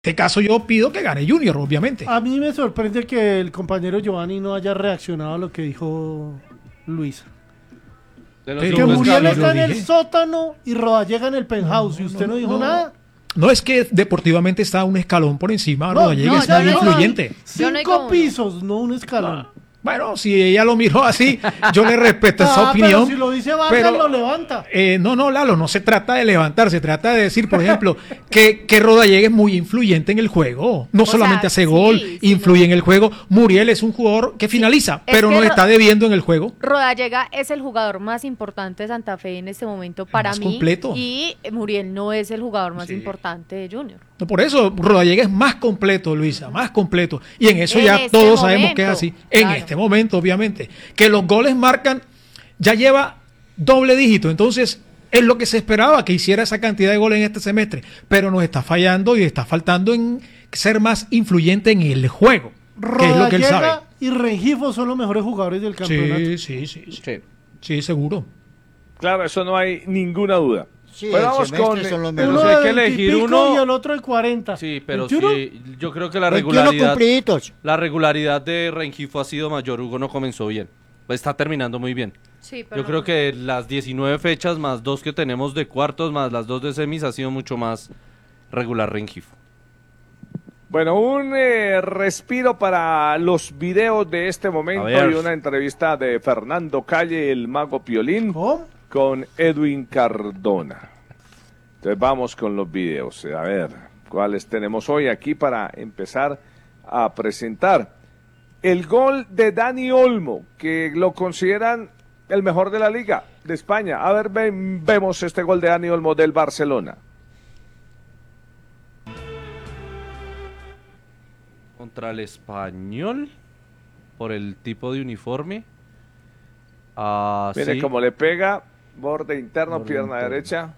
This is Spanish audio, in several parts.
este caso yo pido que gane Junior, obviamente. A mí me sorprende que el compañero Giovanni no haya reaccionado a lo que dijo Luis. Que Muriel está en el sótano y Rodallega en el penthouse y usted no dijo nada. No, es que deportivamente está un escalón por encima. Rodallega es muy influyente. 5 pisos, no un escalón. Bueno, si ella lo miró así, yo le respeto esa opinión. Pero si lo dice Vargas, lo levanta. No, Lalo, no se trata de levantar, se trata de decir, por ejemplo, que Rodallega es muy influyente en el juego. No solamente hace gol, influye en el juego. Muriel es un jugador que finaliza, pero nos está debiendo en el juego. Rodallega es el jugador más importante de Santa Fe en este momento para mí. Completo. Y Muriel no es el jugador más importante de Junior. No, por eso Rodallega es más completo, Luisa, más completo. Y en eso ya todos sabemos que es así. En este momento, obviamente. Que los goles marcan, ya lleva doble dígito. Entonces, es lo que se esperaba, que hiciera esa cantidad de goles en este semestre. Pero nos está fallando y está faltando en ser más influyente en el juego. Que es lo que él sabe. Y Rengifo son los mejores jugadores del campeonato. Sí, seguro. Claro, eso no hay ninguna duda. Sí, pero vamos con son los uno mejores. hay que elegir uno y el otro de 40. Sí, pero 21. sí, yo creo que la regularidad de Rengifo ha sido mayor. Hugo no comenzó bien, está terminando muy bien. Sí, pero yo creo que las 19 fechas más 2 que tenemos de cuartos más las 2 de semis ha sido mucho más regular Rengifo. Bueno, un respiro para los videos de este momento y una entrevista de Fernando Calle, el mago Piolín. ¿Cómo? Con Edwin Cardona. Entonces vamos con los videos. A ver, ¿cuáles tenemos hoy aquí para empezar a presentar? El gol de Dani Olmo, que lo consideran el mejor de la Liga de España. A ver, vemos este gol de Dani Olmo del Barcelona. Contra el Español, por el tipo de uniforme. Mire cómo le pega. Borde interno, pierna derecha.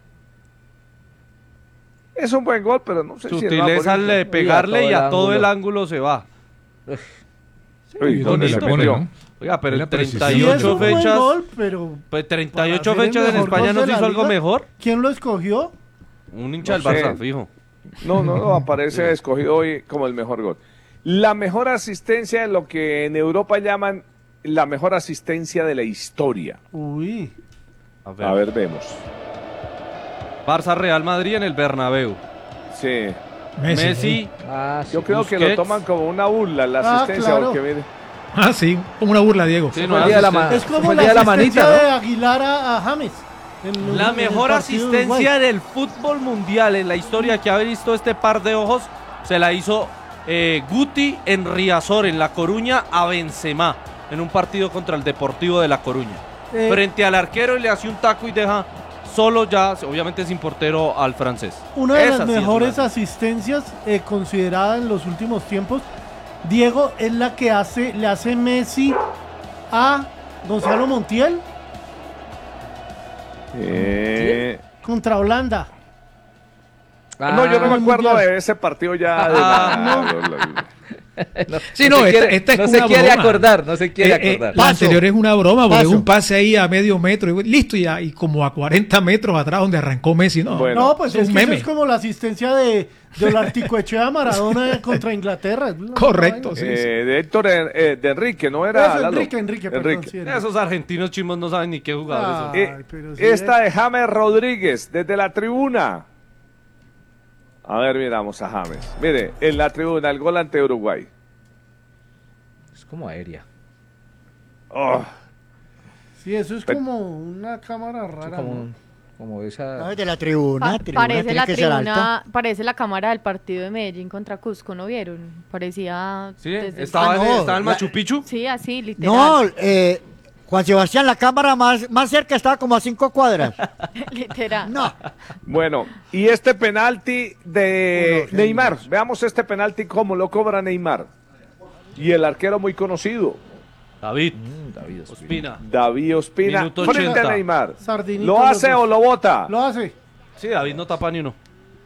Es un buen gol, pero no sé si sutileza al de pegarle y a todo el ángulo se va. ¿Dónde se pone, no? Oiga, pero en 38 fechas. Gol, pero pues 38 fechas en España no se hizo algo mejor. ¿Quién lo escogió? Un hincha del Barça, fijo. No, aparece escogido hoy como el mejor gol. La mejor asistencia, lo que en Europa llaman la mejor asistencia de la historia. Uy. A ver, vemos. Barça Real Madrid en el Bernabéu. Sí. Messi. Yo creo Busquets. Que lo toman como una burla la asistencia. Claro. Porque mire. Sí, como una burla, Diego. Sí, no, es como la asistencia de Aguilar a James. La mejor asistencia del fútbol mundial en la historia que ha visto este par de ojos se la hizo Guti en Riazor, en La Coruña, a Benzema en un partido contra el Deportivo de La Coruña. Frente al arquero y le hace un taco y deja solo ya, obviamente sin portero, al francés. Una de las mejores asistencias considerada en los últimos tiempos, Diego, es la que le hace Messi a Gonzalo Montiel contra Holanda. No, yo no me acuerdo de ese partido ya. Sí, no, esta es no una se quiere broma. acordar, no se quiere acordar. La anterior es una broma, porque es un pase ahí a medio metro, y listo, y como a 40 metros atrás donde arrancó Messi, ¿no? Bueno, no, pues es que eso es como la asistencia de Olarticoechea Maradona contra Inglaterra. Correcto, sí. De Héctor de Enrique, ¿no era? Eso, Enrique, perdón. Sí, esos argentinos chimos no saben ni qué jugadores son. Esta de James Rodríguez, desde la tribuna. A ver, miramos a James. Mire, en la tribuna, el gol ante Uruguay. Es como aérea. Oh. Sí, eso es como una cámara rara. Como esa... de la tribuna. Parece la cámara del partido de Medellín contra Cusco, ¿no vieron? Parecía... Sí, estaba el Machu Picchu. Sí, así, literal. No, Juan Sebastián, la cámara más cerca estaba como a 5 cuadras. Literal. No. Bueno, y este penalti de Neymar. Veamos este penalti cómo lo cobra Neymar. Y el arquero muy conocido. David Ospina. David Ospina. Minuto Frente 80. a Neymar. Sardinito ¿Lo hace o lo bota? Lo hace. Sí, David no tapa ni uno.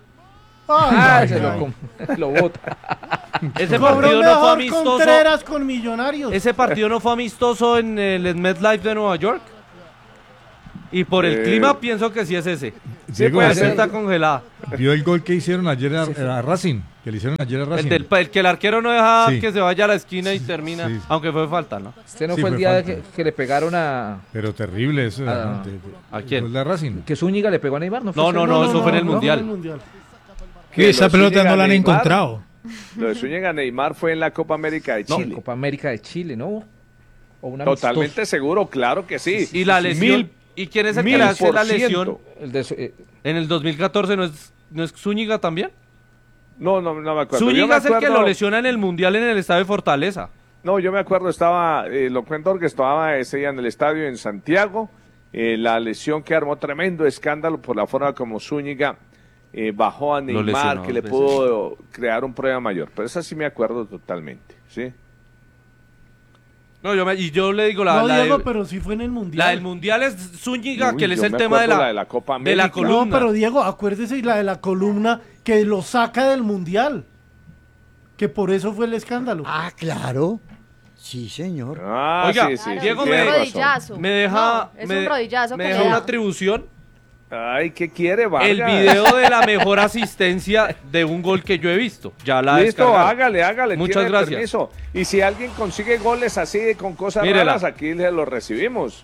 Lo bota. Ese partido no fue amistoso. Contreras con Millonarios. Ese partido no fue amistoso en el MetLife de Nueva York. Y por el clima pienso que sí es ese. Diego, Pues está congelada. ¿Vio el gol que hicieron ayer a Racing? Que le hicieron ayer a Racing. El que el arquero no deja Sí. que se vaya a la esquina y termina, aunque fue falta, ¿no? Este no Sí, fue el fue día falta. que le pegaron a... Pero terrible eso. ¿A quién? El de Racing. Que Zúñiga le pegó a Neymar, ¿no? No, eso fue en el Mundial. Y esa lo de pelota Zúñiga no la han Neymar- encontrado. Lo de Zúñiga Neymar fue en la Copa América de Chile. Copa América de Chile, ¿no? O una Totalmente seguro, claro que sí. Y la lesión. ¿Y quién es el que le hace la 1000%. lesión? En el 2014 ¿no es Zúñiga también? No me acuerdo. Yo Zúñiga me es el que acuerdo- lo lesiona en el Mundial en el estadio de Fortaleza. No, yo me acuerdo, lo cuento porque estaba ese día en el estadio en Santiago, la lesión que armó tremendo escándalo por la forma como Zúñiga bajó a Neymar, lesionó que le 2 pudo crear un problema mayor. Pero esa sí me acuerdo totalmente, ¿sí? No, yo le digo No, Diego, pero sí fue en el Mundial. La del Mundial es Zúñiga, Uy, que él es yo el me tema de acuerdo la, la de la Copa de la América. columna. No, pero Diego, acuérdese la de la columna que lo saca del Mundial. Que por eso fue el escándalo. Ah, claro. Sí, señor. Ah, Oiga, sí, sí, Diego, sí, un tiene razón. rodillazo. Me deja, No, es un rodillazo me que deja le una da. atribución. Ay, ¿qué quiere, Vargas? El video de la mejor asistencia de un gol que yo he visto. Ya la Listo, descargaron. hágale. Muchas tiene gracias. permiso. Y si alguien consigue goles así con cosas Mírela. raras, aquí le los recibimos.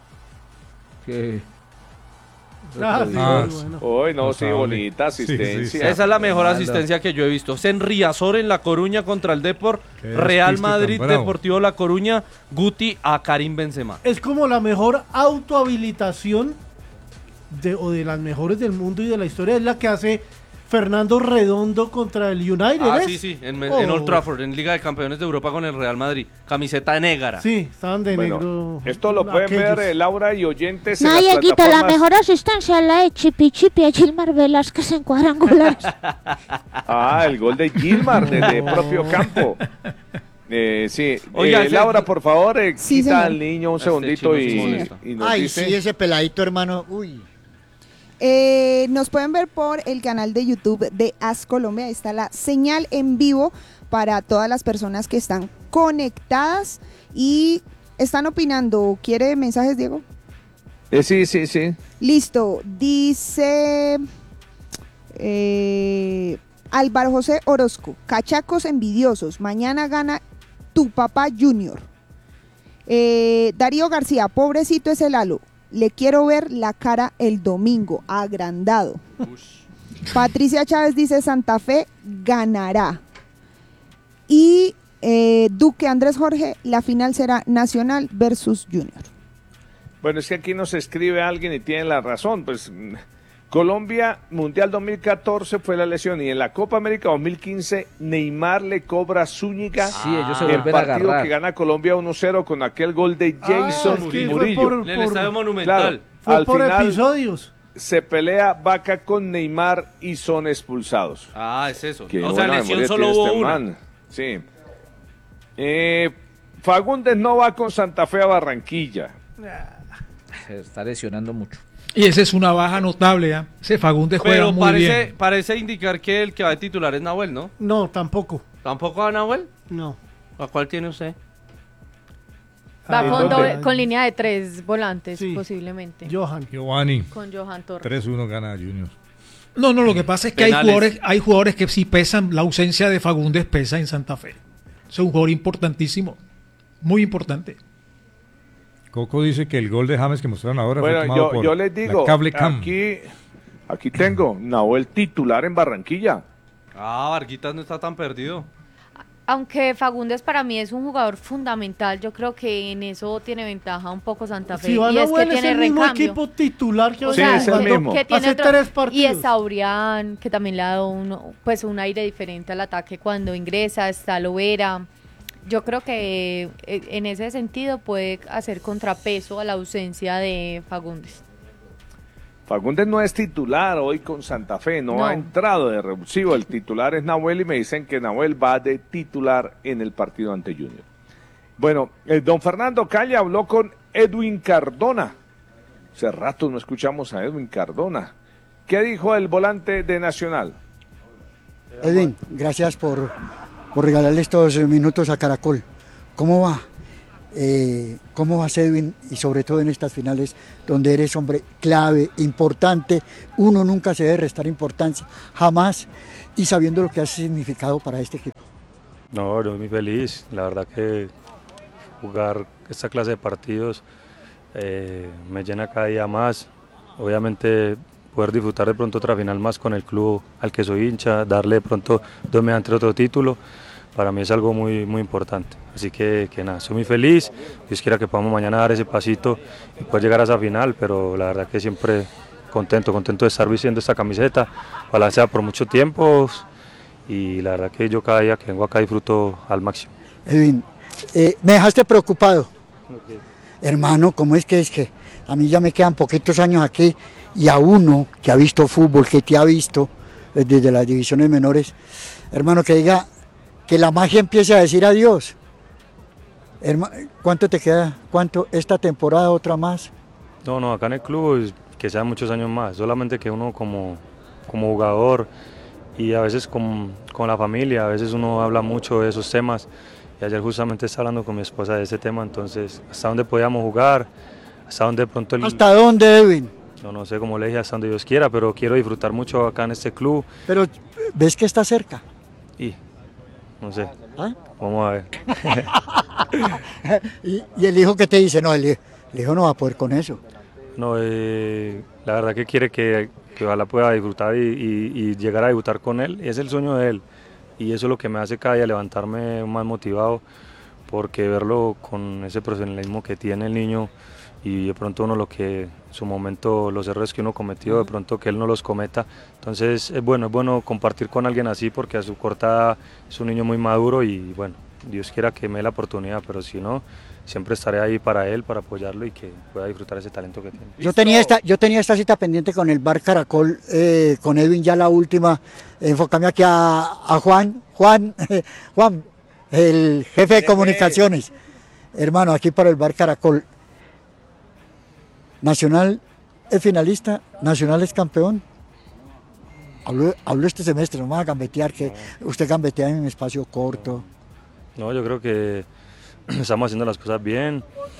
Ah, sí, Ah, bueno. Hoy no, sí, Notable. bonita Sí, asistencia. sí. Esa es la mejor asistencia que yo he visto. Es en Riazor, en La Coruña, contra el Depor. Qué Real despiste tan Madrid, bravo. Deportivo La Coruña, Guti a Karim Benzema. Es como la mejor autohabilitación o de las mejores del mundo y de la historia. Es la que hace Fernando Redondo contra el United. Ah, ¿es? sí, en Oh. Old Trafford, en Liga de Campeones de Europa con el Real Madrid. Camiseta negra. Sí, estaban de Bueno, negro. esto lo pueden aquellos. ver Laura y oyentes en No, las Dieguito, la plataformas. mejor asistencia la de Chipi Chipi a Gilmar Velázquez en cuadrangulares. Ah, el gol de Gilmar desde propio campo. Sí, Oiga, Laura, por favor, Sí, quita señor. al niño un Este segundito chino sí y molesta. nos Ay, dice. sí, ese peladito, hermano. Uy. Nos pueden ver por el canal de YouTube de As Colombia. Ahí está la señal en vivo para todas las personas que están conectadas y están opinando. ¿Quiere mensajes, Diego? Sí. Listo. Dice Álvaro José Orozco. Cachacos envidiosos. Mañana gana tu papá Junior. Darío García. Pobrecito es el Halo. Le quiero ver la cara el domingo, agrandado. Patricia Chávez dice Santa Fe ganará. Y Duque Andrés Jorge, la final será Nacional versus Junior. Bueno, es que aquí nos escribe alguien y tiene la razón. Pues Colombia, Mundial 2014 fue la lesión y en la Copa América 2015 Neymar le cobra a Zúñiga Sí, ellos se el vuelven a partido agarrar. que gana Colombia 1-0 con aquel gol de Jason es que fue Murillo. En el Estadio Monumental. Claro, Fue al por final episodios. se pelea Vaca con Neymar y son expulsados. Ah, es eso. Qué O sea, buena lesión memoria solo tiene hubo este una. man. Sí. Fagundes no va con Santa Fe a Barranquilla. Se está lesionando mucho. Y esa es una baja notable, ¿eh? Ese Fagundes juega Pero muy bien. parece indicar que el que va a titular es Nahuel, ¿no? No, tampoco. ¿Tampoco a Nahuel? No. ¿A cuál tiene usted? Va Ah, con, ¿dónde? con línea de 3 volantes, Sí. posiblemente. Giovanni. Con Johan Torres. 3-1 gana Junior. No, lo que pasa es que Penales. hay jugadores que sí pesan, la ausencia de Fagundes pesa en Santa Fe. Es un jugador importantísimo, muy importante. Coco dice que el gol de James que mostraron ahora fue Bueno, tomado por yo les la digo, Cable Cam. aquí tengo Nahuel titular en Barranquilla. Ah, Varguitas no está tan perdido. Aunque Fagundes para mí es un jugador fundamental, yo creo que en eso tiene ventaja un poco Santa Fe. Si van y a es que es tiene el mismo recambio. equipo titular que O Sí, sea, es el mismo. que tiene Hace 3 partidos. y es Saurián, que también le ha dado un aire diferente al ataque cuando ingresa, está Lovera. Yo creo que en ese sentido puede hacer contrapeso a la ausencia de Fagundes. Fagundes no es titular hoy con Santa Fe, no ha entrado de revulsivo. El titular es Nahuel y me dicen que Nahuel va de titular en el partido ante Junior. Bueno, don Fernando Calle habló con Edwin Cardona. Hace rato no escuchamos a Edwin Cardona. ¿Qué dijo el volante de Nacional? Edwin, gracias por regalarle estos minutos a Caracol. ¿Cómo va? ¿Cómo vas, Edwin? Y sobre todo en estas finales donde eres hombre clave, importante, uno nunca se debe restar importancia, jamás, y sabiendo lo que ha significado para este equipo. No, yo muy feliz, la verdad que jugar esta clase de partidos me llena cada día más, obviamente poder disfrutar de pronto otra final más con el club al que soy hincha, darle de pronto Dios mediante otro título, para mí es algo muy, muy importante. Así que nada, soy muy feliz, Dios quiera que podamos mañana dar ese pasito y poder llegar a esa final, pero la verdad que siempre contento de estar vistiendo esta camiseta, ojalá sea por mucho tiempo, y la verdad que yo cada día que vengo acá disfruto al máximo. Edwin, me dejaste preocupado. Okay. Hermano, ¿cómo es que a mí ya me quedan poquitos años aquí y a uno que ha visto fútbol, que te ha visto desde las divisiones menores, hermano, que diga que la magia empiece a decir adiós? ¿Cuánto te queda? ¿Cuánto? ¿Esta temporada otra más? No, acá en el club que sean muchos años más, solamente que uno como jugador y a veces con la familia, a veces uno habla mucho de esos temas, y ayer justamente estaba hablando con mi esposa de ese tema, entonces hasta dónde podíamos jugar, hasta dónde de pronto... ¿Hasta dónde, Edwin? No sé, como le dije, hasta donde Dios quiera, pero quiero disfrutar mucho acá en este club. Pero, ¿ves que está cerca? Y, no sé, vamos a ver. ¿Y el hijo qué te dice? No, el hijo no va a poder con eso. No, la verdad que quiere que ojalá pueda disfrutar y llegar a debutar con él, es el sueño de él, y eso es lo que me hace cada día levantarme más motivado, porque verlo con ese profesionalismo que tiene el niño, y de pronto uno en su momento, los errores que uno cometió, de pronto que él no los cometa, entonces es bueno compartir con alguien así, porque a su corta edad es un niño muy maduro, y bueno, Dios quiera que me dé la oportunidad, pero si no, siempre estaré ahí para él, para apoyarlo y que pueda disfrutar ese talento que tiene. Yo tenía esta cita pendiente con el Bar Caracol, con Edwin, ya la última. Enfócame aquí a Juan, el jefe de comunicaciones. Hermano, aquí para el Bar Caracol. Nacional es finalista, Nacional es campeón. Hablo este semestre, no me va a gambetear, que usted gambetea en un espacio corto. No, yo creo que estamos haciendo las cosas bien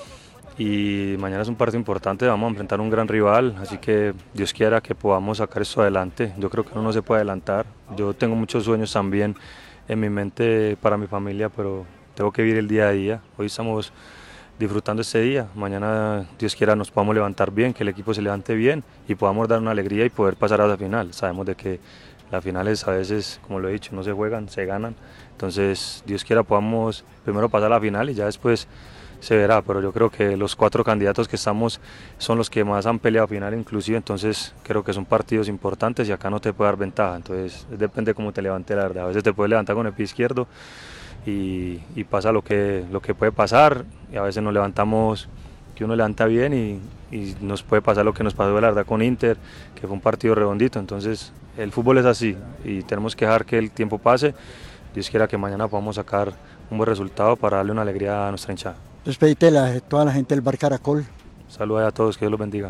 y mañana es un partido importante, vamos a enfrentar un gran rival, así que Dios quiera que podamos sacar esto adelante. Yo creo que uno no se puede adelantar, yo tengo muchos sueños también en mi mente para mi familia, pero tengo que vivir el día a día. Hoy estamos disfrutando este día, mañana Dios quiera nos podamos levantar bien, que el equipo se levante bien y podamos dar una alegría y poder pasar a la final. Sabemos de que las finales a veces, como lo he dicho, no se juegan, se ganan. Entonces, Dios quiera podamos primero pasar a la final y ya después se verá, pero yo creo que los 4 candidatos que estamos son los que más han peleado final inclusive, entonces creo que son partidos importantes y acá no te puede dar ventaja, entonces depende cómo te levante, la verdad. A veces te puedes levantar con el pie izquierdo y pasa lo que puede pasar, y a veces nos levantamos, que uno levanta bien y nos puede pasar lo que nos pasó, la verdad, con Inter, que fue un partido redondito. Entonces el fútbol es así y tenemos que dejar que el tiempo pase. Dios quiera que mañana podamos sacar un buen resultado para darle una alegría a nuestra hinchada. Despedite de toda la gente del Bar Caracol. Saludos a todos, que Dios los bendiga.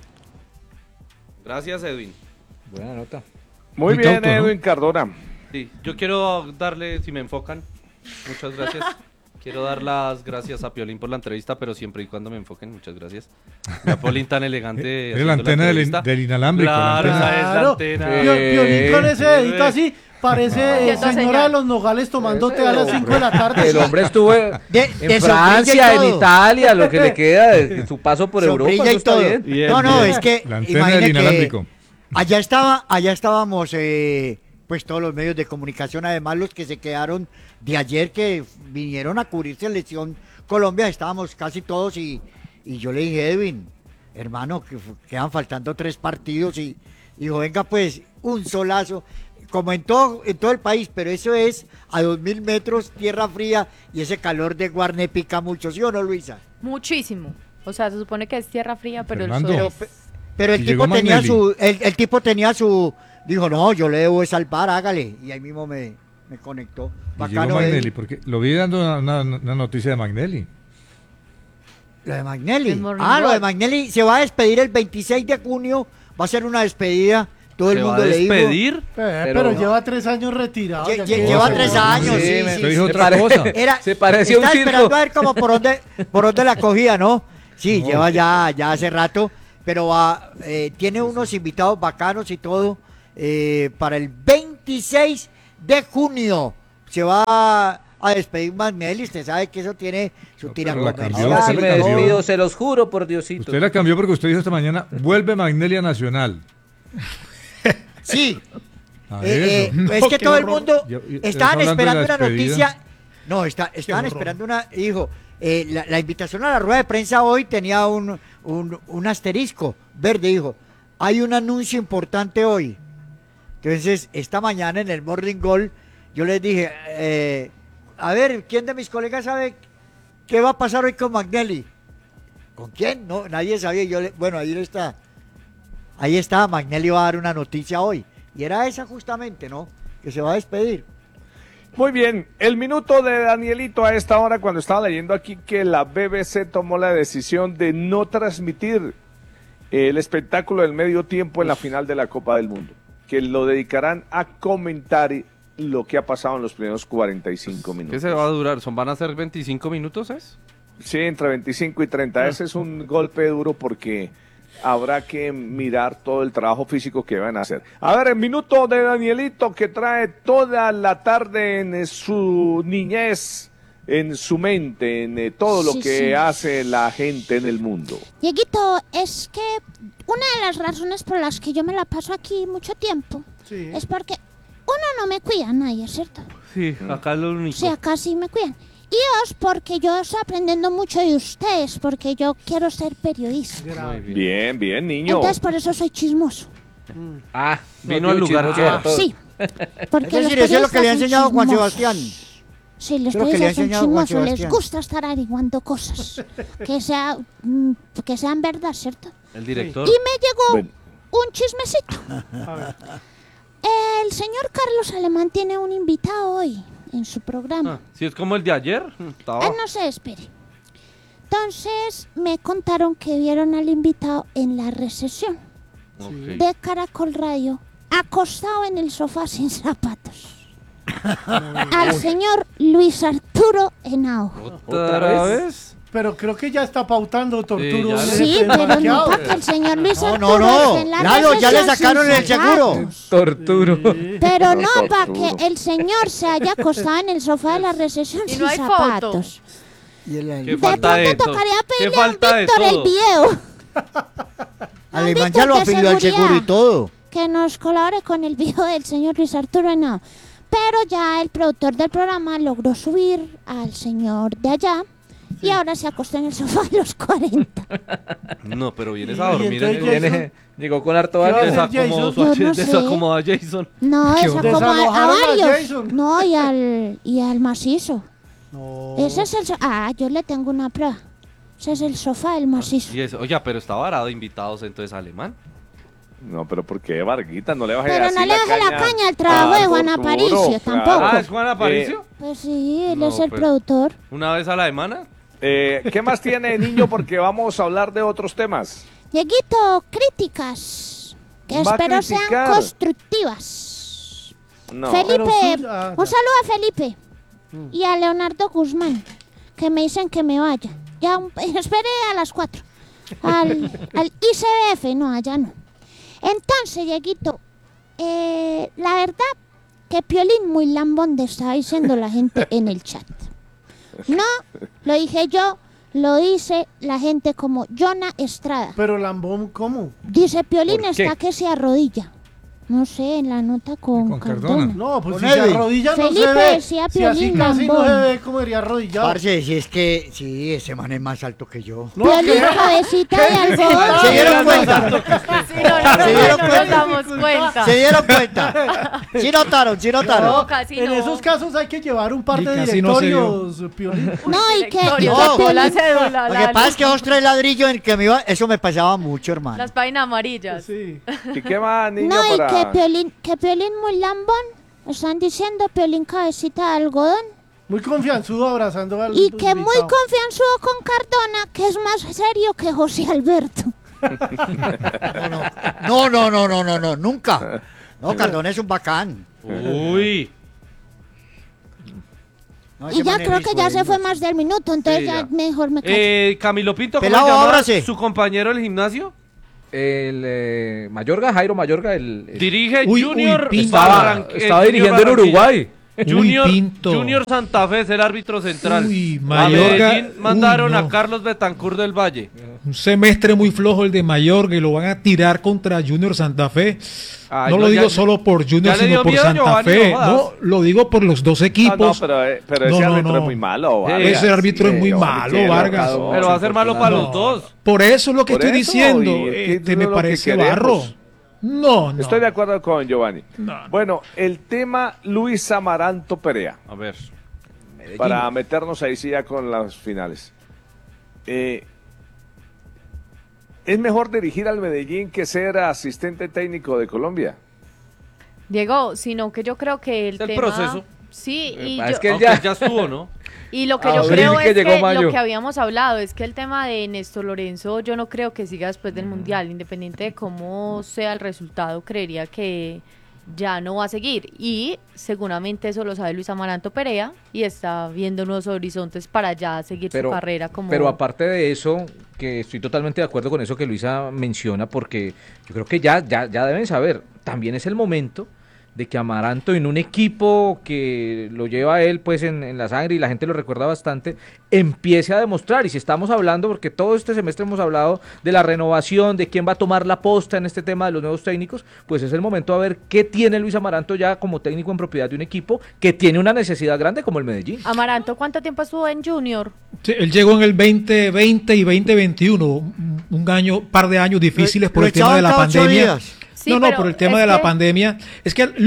Gracias, Edwin. Buena nota. Muy bien, auto, Edwin, ¿no? Cardona. Sí, yo quiero darle, si me enfocan, muchas gracias. Quiero dar las gracias a Piolín por la entrevista, pero siempre y cuando me enfoquen, muchas gracias. A Piolín tan elegante. Es la antena del inalámbrico. Claro, esa es la antena. Piolín con ese dedito así, parece señora de los Nogales tomando té a las 5 de la tarde. El hombre estuvo en Francia, en Italia, lo que le queda de su paso por Europa. Y todo. Bien, no, es que la antena del inalámbrico. Allá estábamos pues todos los medios de comunicación, además los que se quedaron de ayer, que vinieron a cubrir Selección Colombia, estábamos casi todos y yo le dije, Edwin, hermano, que quedan faltando 3 partidos y dijo, venga pues, un solazo, como en todo el país, pero eso es a 2000 metros, tierra fría, y ese calor de Guarne pica mucho, ¿sí o no, Luisa? Muchísimo, o sea, se supone que es tierra fría, pero Fernando, el sol pero el tipo tenía el tipo tenía su, dijo, no, yo le debo salvar, hágale, y ahí mismo me conectó. Bacano, Magnelli, porque lo vi dando una noticia de Magnelli. Lo de Magnelli. Lo de Magnelli se va a despedir el 26 de junio, va a ser una despedida todo el mundo le dijo. ¿Despedir? Pero lleva 3 años retirado. Lleva 3 años, sí. Dijo otra cosa. Se parecía a un circo. Esperando a ver como por dónde la cogía, ¿no? Sí, lleva ya hace rato, pero tiene unos invitados bacanos y todo para el 26 de junio. Se va a despedir Magnelli, usted sabe que eso tiene su tira comercial. Me despido, se los juro por Diosito. Usted la cambió porque usted dijo esta mañana, vuelve Magnelli a Nacional. Sí. Es que todo el mundo estaban esperando una noticia. No, estaban esperando una. Dijo, la invitación a la rueda de prensa hoy tenía un asterisco verde. Dijo, hay un anuncio importante hoy. Entonces, esta mañana en el Morning Goal, yo les dije, a ver, ¿quién de mis colegas sabe qué va a pasar hoy con Magnelli? ¿Con quién? No, nadie sabía. Bueno, ahí está, Magnelli va a dar una noticia hoy. Y era esa justamente, ¿no? Que se va a despedir. Muy bien, el minuto de Danielito a esta hora cuando estaba leyendo aquí que la BBC tomó la decisión de no transmitir el espectáculo del medio tiempo en la final de la Copa del Mundo, que lo dedicarán a comentar lo que ha pasado en los primeros 45 minutos. ¿Qué se va a durar? ¿Van a ser 25 minutos, es? Sí, entre 25 y 30. Ese es un golpe duro porque habrá que mirar todo el trabajo físico que van a hacer. A ver, el minuto de Danielito que trae toda la tarde en su niñez, en su mente, en todo lo que hace la gente en el mundo. Dieguito, es que una de las razones por las que yo me la paso aquí mucho tiempo es porque uno no me cuida a nadie, ¿cierto? Sí, acá es lo único. Sí, acá sí me cuidan. Y dos, porque yo estoy aprendiendo mucho de ustedes, porque yo quiero ser periodista. Bien, bien, niño. Entonces por eso soy chismoso. Vino al lugar. Sí. Porque es decir, eso es lo que le ha enseñado Juan Sebastián. Sí, los periodistas son chismosos, les gusta estar averiguando cosas que sean verdad, ¿cierto? El director. Y me llegó un chismecito. El señor Carlos Alemán tiene un invitado hoy en su programa. Si es como el de ayer. No se espere. Entonces me contaron que vieron al invitado en la recesión de Caracol Radio, acostado en el sofá sin zapatos. Al señor Luis Arturo Henao. ¿Otra vez? Pero creo que ya está pautando Torturo. Sí, pero no para que el señor Luis Arturo esté en la recesión. Ya le sacaron el seguro. Torturo. Pero no para que el señor se haya acostado en el sofá de la recesión sin no hay zapatos. ¿Qué falta de todo? Tocaría pedirle a Víctor el video. Alemán ya lo afilió al seguro y todo. Que nos colabore con el video del señor Luis Arturo Henao. Pero ya el productor del programa logró subir al señor de allá. Y ahora se acostó en el sofá a los 40. No, pero vienes a dormir. Llegó con harto desacomoda a Jason. No, desacomoda a varios. No, y al macizo. No. Ese es el yo le tengo una prueba. Ese es el sofá del macizo. Oye, pero está varado de invitados entonces Alemán. No, pero ¿por qué, Varguita? No le baje Pero no le baje la caña al trabajo de Juan Aparicio, tampoco. ¿Es Juan Aparicio? Pues sí, él es el productor. ¿Una vez a la semana? ¿Qué más tiene, niño? Porque vamos a hablar de otros temas. Dieguito, críticas que espero sean constructivas. No. Felipe, un saludo a Felipe y a Leonardo Guzmán, que me dicen que me vaya. Ya, espere a las 4. Al ICBF, no, allá no. Entonces, Dieguito, la verdad que Piolín muy lambón estaba diciendo la gente en el chat. No, lo dije yo, lo dice la gente como Jonah Estrada. Pero lambón, ¿cómo? Dice Piolín está que se arrodilla. No sé, en la nota con Cardona. No, pues si se arrodilla no se ve. Decía Piolín, si así casi no se ve como iría arrodillado. Parce, si es que, sí, ese man es más alto que yo. No, Piolín, cabecita de algodón. ¿Se dieron cuenta? ¿Se dieron cuenta? Sí notaron. No, casi en esos casos hay que llevar un par de directorios, Piolín. No, y que... la cédula. Lo que pasa es que 2, 3 ladrillos en que me iba, eso me pasaba mucho, hermano. Las páginas amarillas. Sí. ¿Y qué más, niño, para...? Que Piolín muy lambón, están diciendo Piolín cabecita de algodón. Muy confianzudo abrazando al y que invitado. Muy confianzudo con Cardona, que es más serio que José Alberto. No, nunca. No, Cardona es un bacán. Uy. No, Y ya creo que ya se fue más del minuto, entonces Sí, ya ya. mejor me callo. Camilo Pinto, ¿cómo Pelado, se llama ábrase. su compañero del gimnasio? El Mayorga, Jairo Mayorga, Dirige Uy, Junior. Pinto. estaba dirigiendo en Uruguay. Junior, Pinto. Junior Santa Fe es el árbitro central. Uy, A Mayorga. Medellín mandaron Uy, a no. Carlos Betancur del Valle. Un semestre muy flojo el de Mayorga y lo van a tirar contra Junior Santa Fe. Ay, no no, lo digo ya- solo por ya Junior, le dio sino por miedo, Santa Giovanni, Fe. no jodas. No, lo digo por los dos equipos. pero ese árbitro es muy malo. Vargas. Ese árbitro es muy Giovanni malo, tiene Vargas. razón, Pero va a ser malo para los dos. Por eso es lo que Por estoy eso, diciendo. y es que Me es lo parece que barro. queremos. No. Estoy de acuerdo con Giovanni. No. Bueno, el tema Luis Amaranto Perea, A ver. para meternos ahí sí ya con las finales. ¿Es mejor dirigir al Medellín que ser asistente técnico de Colombia? Diego, sino que yo creo que el El tema... proceso. Sí, y Es yo... que él Aunque ya estuvo, ¿no? Y lo que Ah, yo sí, creo que es llegó que mayo. lo que habíamos hablado es que el tema de Néstor Lorenzo yo no creo que siga después del Mundial, independiente de cómo sea el resultado, creería que ya no va a seguir y seguramente eso lo sabe Luis Amaranto Perea y está viendo nuevos horizontes para ya seguir su carrera como... Pero aparte de eso, que estoy totalmente de acuerdo con eso que Luisa menciona, porque yo creo que ya deben saber, también es el momento de que Amaranto en un equipo que lo lleva a él pues en la sangre y la gente lo recuerda bastante, empiece a demostrar. Y si estamos hablando, porque todo este semestre hemos hablado de la renovación, de quién va a tomar la posta en este tema de los nuevos técnicos, pues es el momento a ver qué tiene Luis Amaranto ya como técnico en propiedad de un equipo que tiene una necesidad grande como el Medellín. Amaranto, ¿cuánto tiempo estuvo en Junior? Sí, él llegó en el 2020 y 2021, un par de años difíciles por el tema de la pandemia. Sí, no, pero por el tema es de la que- pandemia. Es que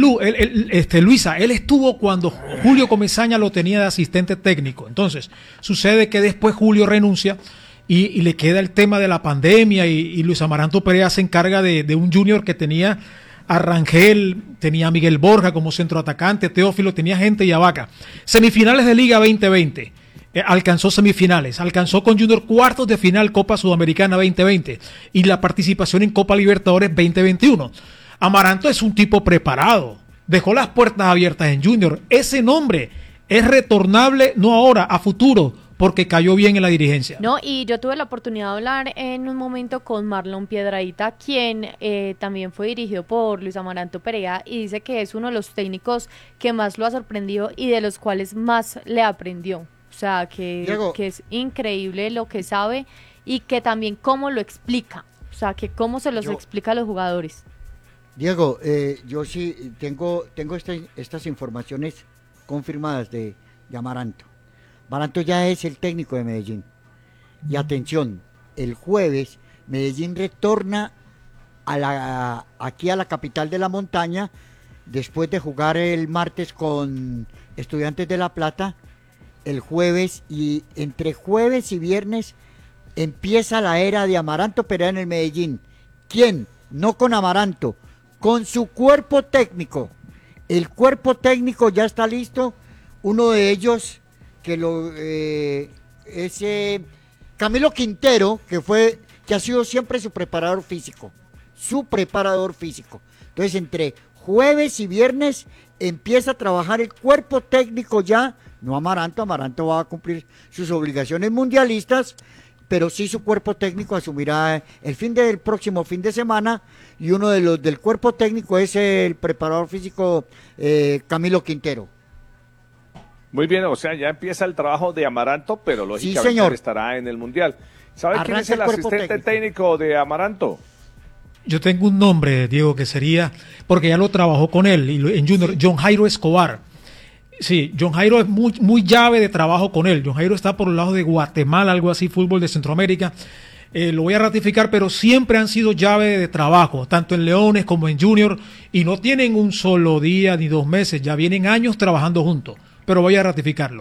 Luisa, él estuvo cuando Julio Comesaña lo tenía de asistente técnico. Entonces, sucede que después Julio renuncia y le queda el tema de la pandemia y Luis Amaranto Perea se encarga de un junior que tenía a Rangel, tenía a Miguel Borja como centroatacante, Teófilo, tenía gente y a Vaca. Semifinales de Liga 2020. Alcanzó semifinales, alcanzó con Junior cuartos de final Copa Sudamericana 2020 y la participación en Copa Libertadores 2021. Amaranto es un tipo preparado, dejó las puertas abiertas en Junior. Ese nombre es retornable no ahora, a futuro, porque cayó bien en la dirigencia. No, y yo tuve la oportunidad de hablar en un momento con Marlon Piedradita, quien también fue dirigido por Luis Amaranto Perea, y dice que es uno de los técnicos que más lo ha sorprendido y de los cuales más le aprendió. O sea, que es increíble lo que sabe y que también cómo lo explica. O sea, que cómo se los explica a los jugadores. Diego, yo sí tengo estas informaciones confirmadas de Amaranto. Amaranto ya es el técnico de Medellín. Y atención, el jueves Medellín retorna aquí a la capital de la montaña después de jugar el martes con Estudiantes de La Plata. El jueves, y entre jueves y viernes empieza la era de Amaranto Perea en el Medellín. ¿Quién? No con Amaranto, con su cuerpo técnico. El cuerpo técnico ya está listo. Uno de ellos es Camilo Quintero, que ha sido siempre su preparador físico. Entonces, entre jueves y viernes empieza a trabajar el cuerpo técnico ya. No Amaranto va a cumplir sus obligaciones mundialistas, pero sí su cuerpo técnico asumirá el próximo fin de semana, y uno de los del cuerpo técnico es el preparador físico Camilo Quintero. Muy bien, o sea, ya empieza el trabajo de Amaranto, pero lógicamente señor. Estará en el Mundial. ¿Sabe quién Arranca es el el cuerpo asistente técnico de Amaranto? Yo tengo un nombre, Diego, que sería, porque ya lo trabajó con él en Junior, John Jairo Escobar. Sí, John Jairo es muy llave de trabajo con él. John Jairo está por el lado de Guatemala, algo así, fútbol de Centroamérica. Lo voy a ratificar, pero siempre han sido llave de trabajo, tanto en Leones como en Junior, y no tienen un solo día ni 2 meses, ya vienen años trabajando juntos, pero voy a ratificarlo.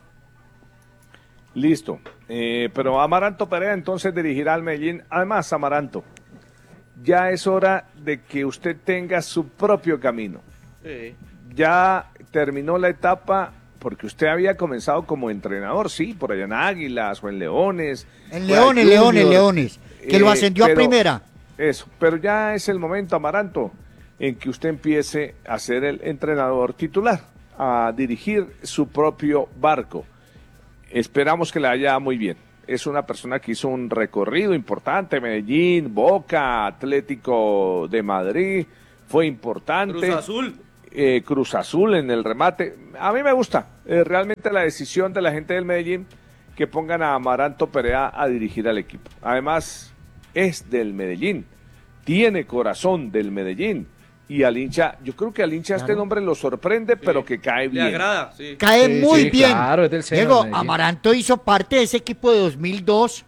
Listo. Pero Amaranto Perea entonces dirigirá al Medellín. Además, Amaranto, ya es hora de que usted tenga su propio camino. Sí. Ya terminó la etapa, porque usted había comenzado como entrenador, sí, por allá en Águilas o en Leones. En fue a Leones. Junior. que lo ascendió a primera. Eso, pero ya es el momento, Amaranto, en que usted empiece a ser el entrenador titular, a dirigir su propio barco. Esperamos que le vaya muy bien. Es una persona que hizo un recorrido importante, Medellín, Boca, Atlético de Madrid, fue importante. Cruz Azul. Cruz Azul en el remate. A mí me gusta realmente la decisión de la gente del Medellín que pongan a Amaranto Perea a dirigir al equipo. Además, es del Medellín, tiene corazón del Medellín. Y al hincha, yo creo que al hincha este nombre lo sorprende, pero que cae bien. Le agrada, sí. Cae muy bien. Claro, es del seno Diego, de Medellín. Amaranto hizo parte de ese equipo de 2002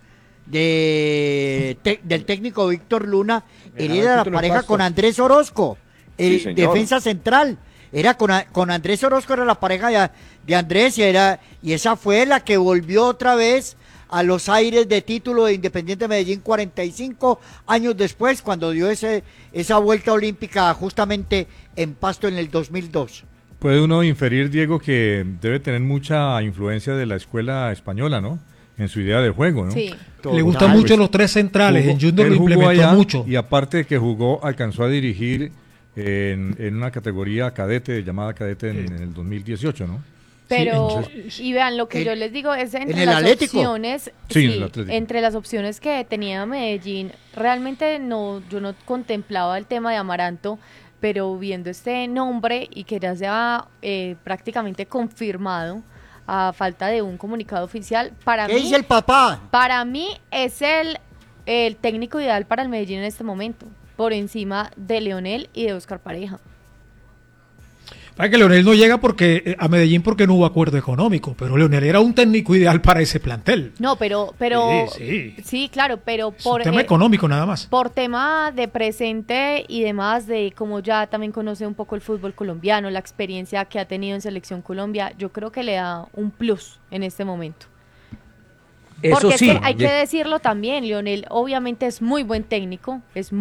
del técnico Víctor Luna. Él era la pareja con Andrés Orozco, el defensa central. Era con Andrés Orozco, era la pareja de Andrés, y esa fue la que volvió otra vez a los aires de título de Independiente Medellín 45 años después, cuando dio esa vuelta olímpica justamente en Pasto en el 2002. Puede uno inferir, Diego, que debe tener mucha influencia de la escuela española, ¿no? En su idea de juego, ¿no? Sí. Le gustan mucho los tres centrales, en Junior lo implementó allá, mucho. Y aparte de que alcanzó a dirigir en una categoría cadete, llamada cadete en el 2018, ¿no? Pero, Sí, y vean, lo que yo les digo es entre el las Atlético. opciones, entre las opciones que tenía Medellín, realmente yo no contemplaba el tema de Amaranto, pero viendo este nombre y que ya se ha prácticamente confirmado a falta de un comunicado oficial, ¿Qué dice el papá? Para mí es el técnico ideal para el Medellín en este momento, por encima de Leonel y de Oscar Pareja. Para que Leonel no llega a Medellín porque no hubo acuerdo económico, pero Leonel era un técnico ideal para ese plantel. No, pero sí, claro, pero por tema económico nada más. Por tema de presente y demás, de como ya también conoce un poco el fútbol colombiano, la experiencia que ha tenido en Selección Colombia, yo creo que le da un plus en este momento. Eso porque sí, es que hay que decirlo también, Leonel obviamente es muy buen técnico,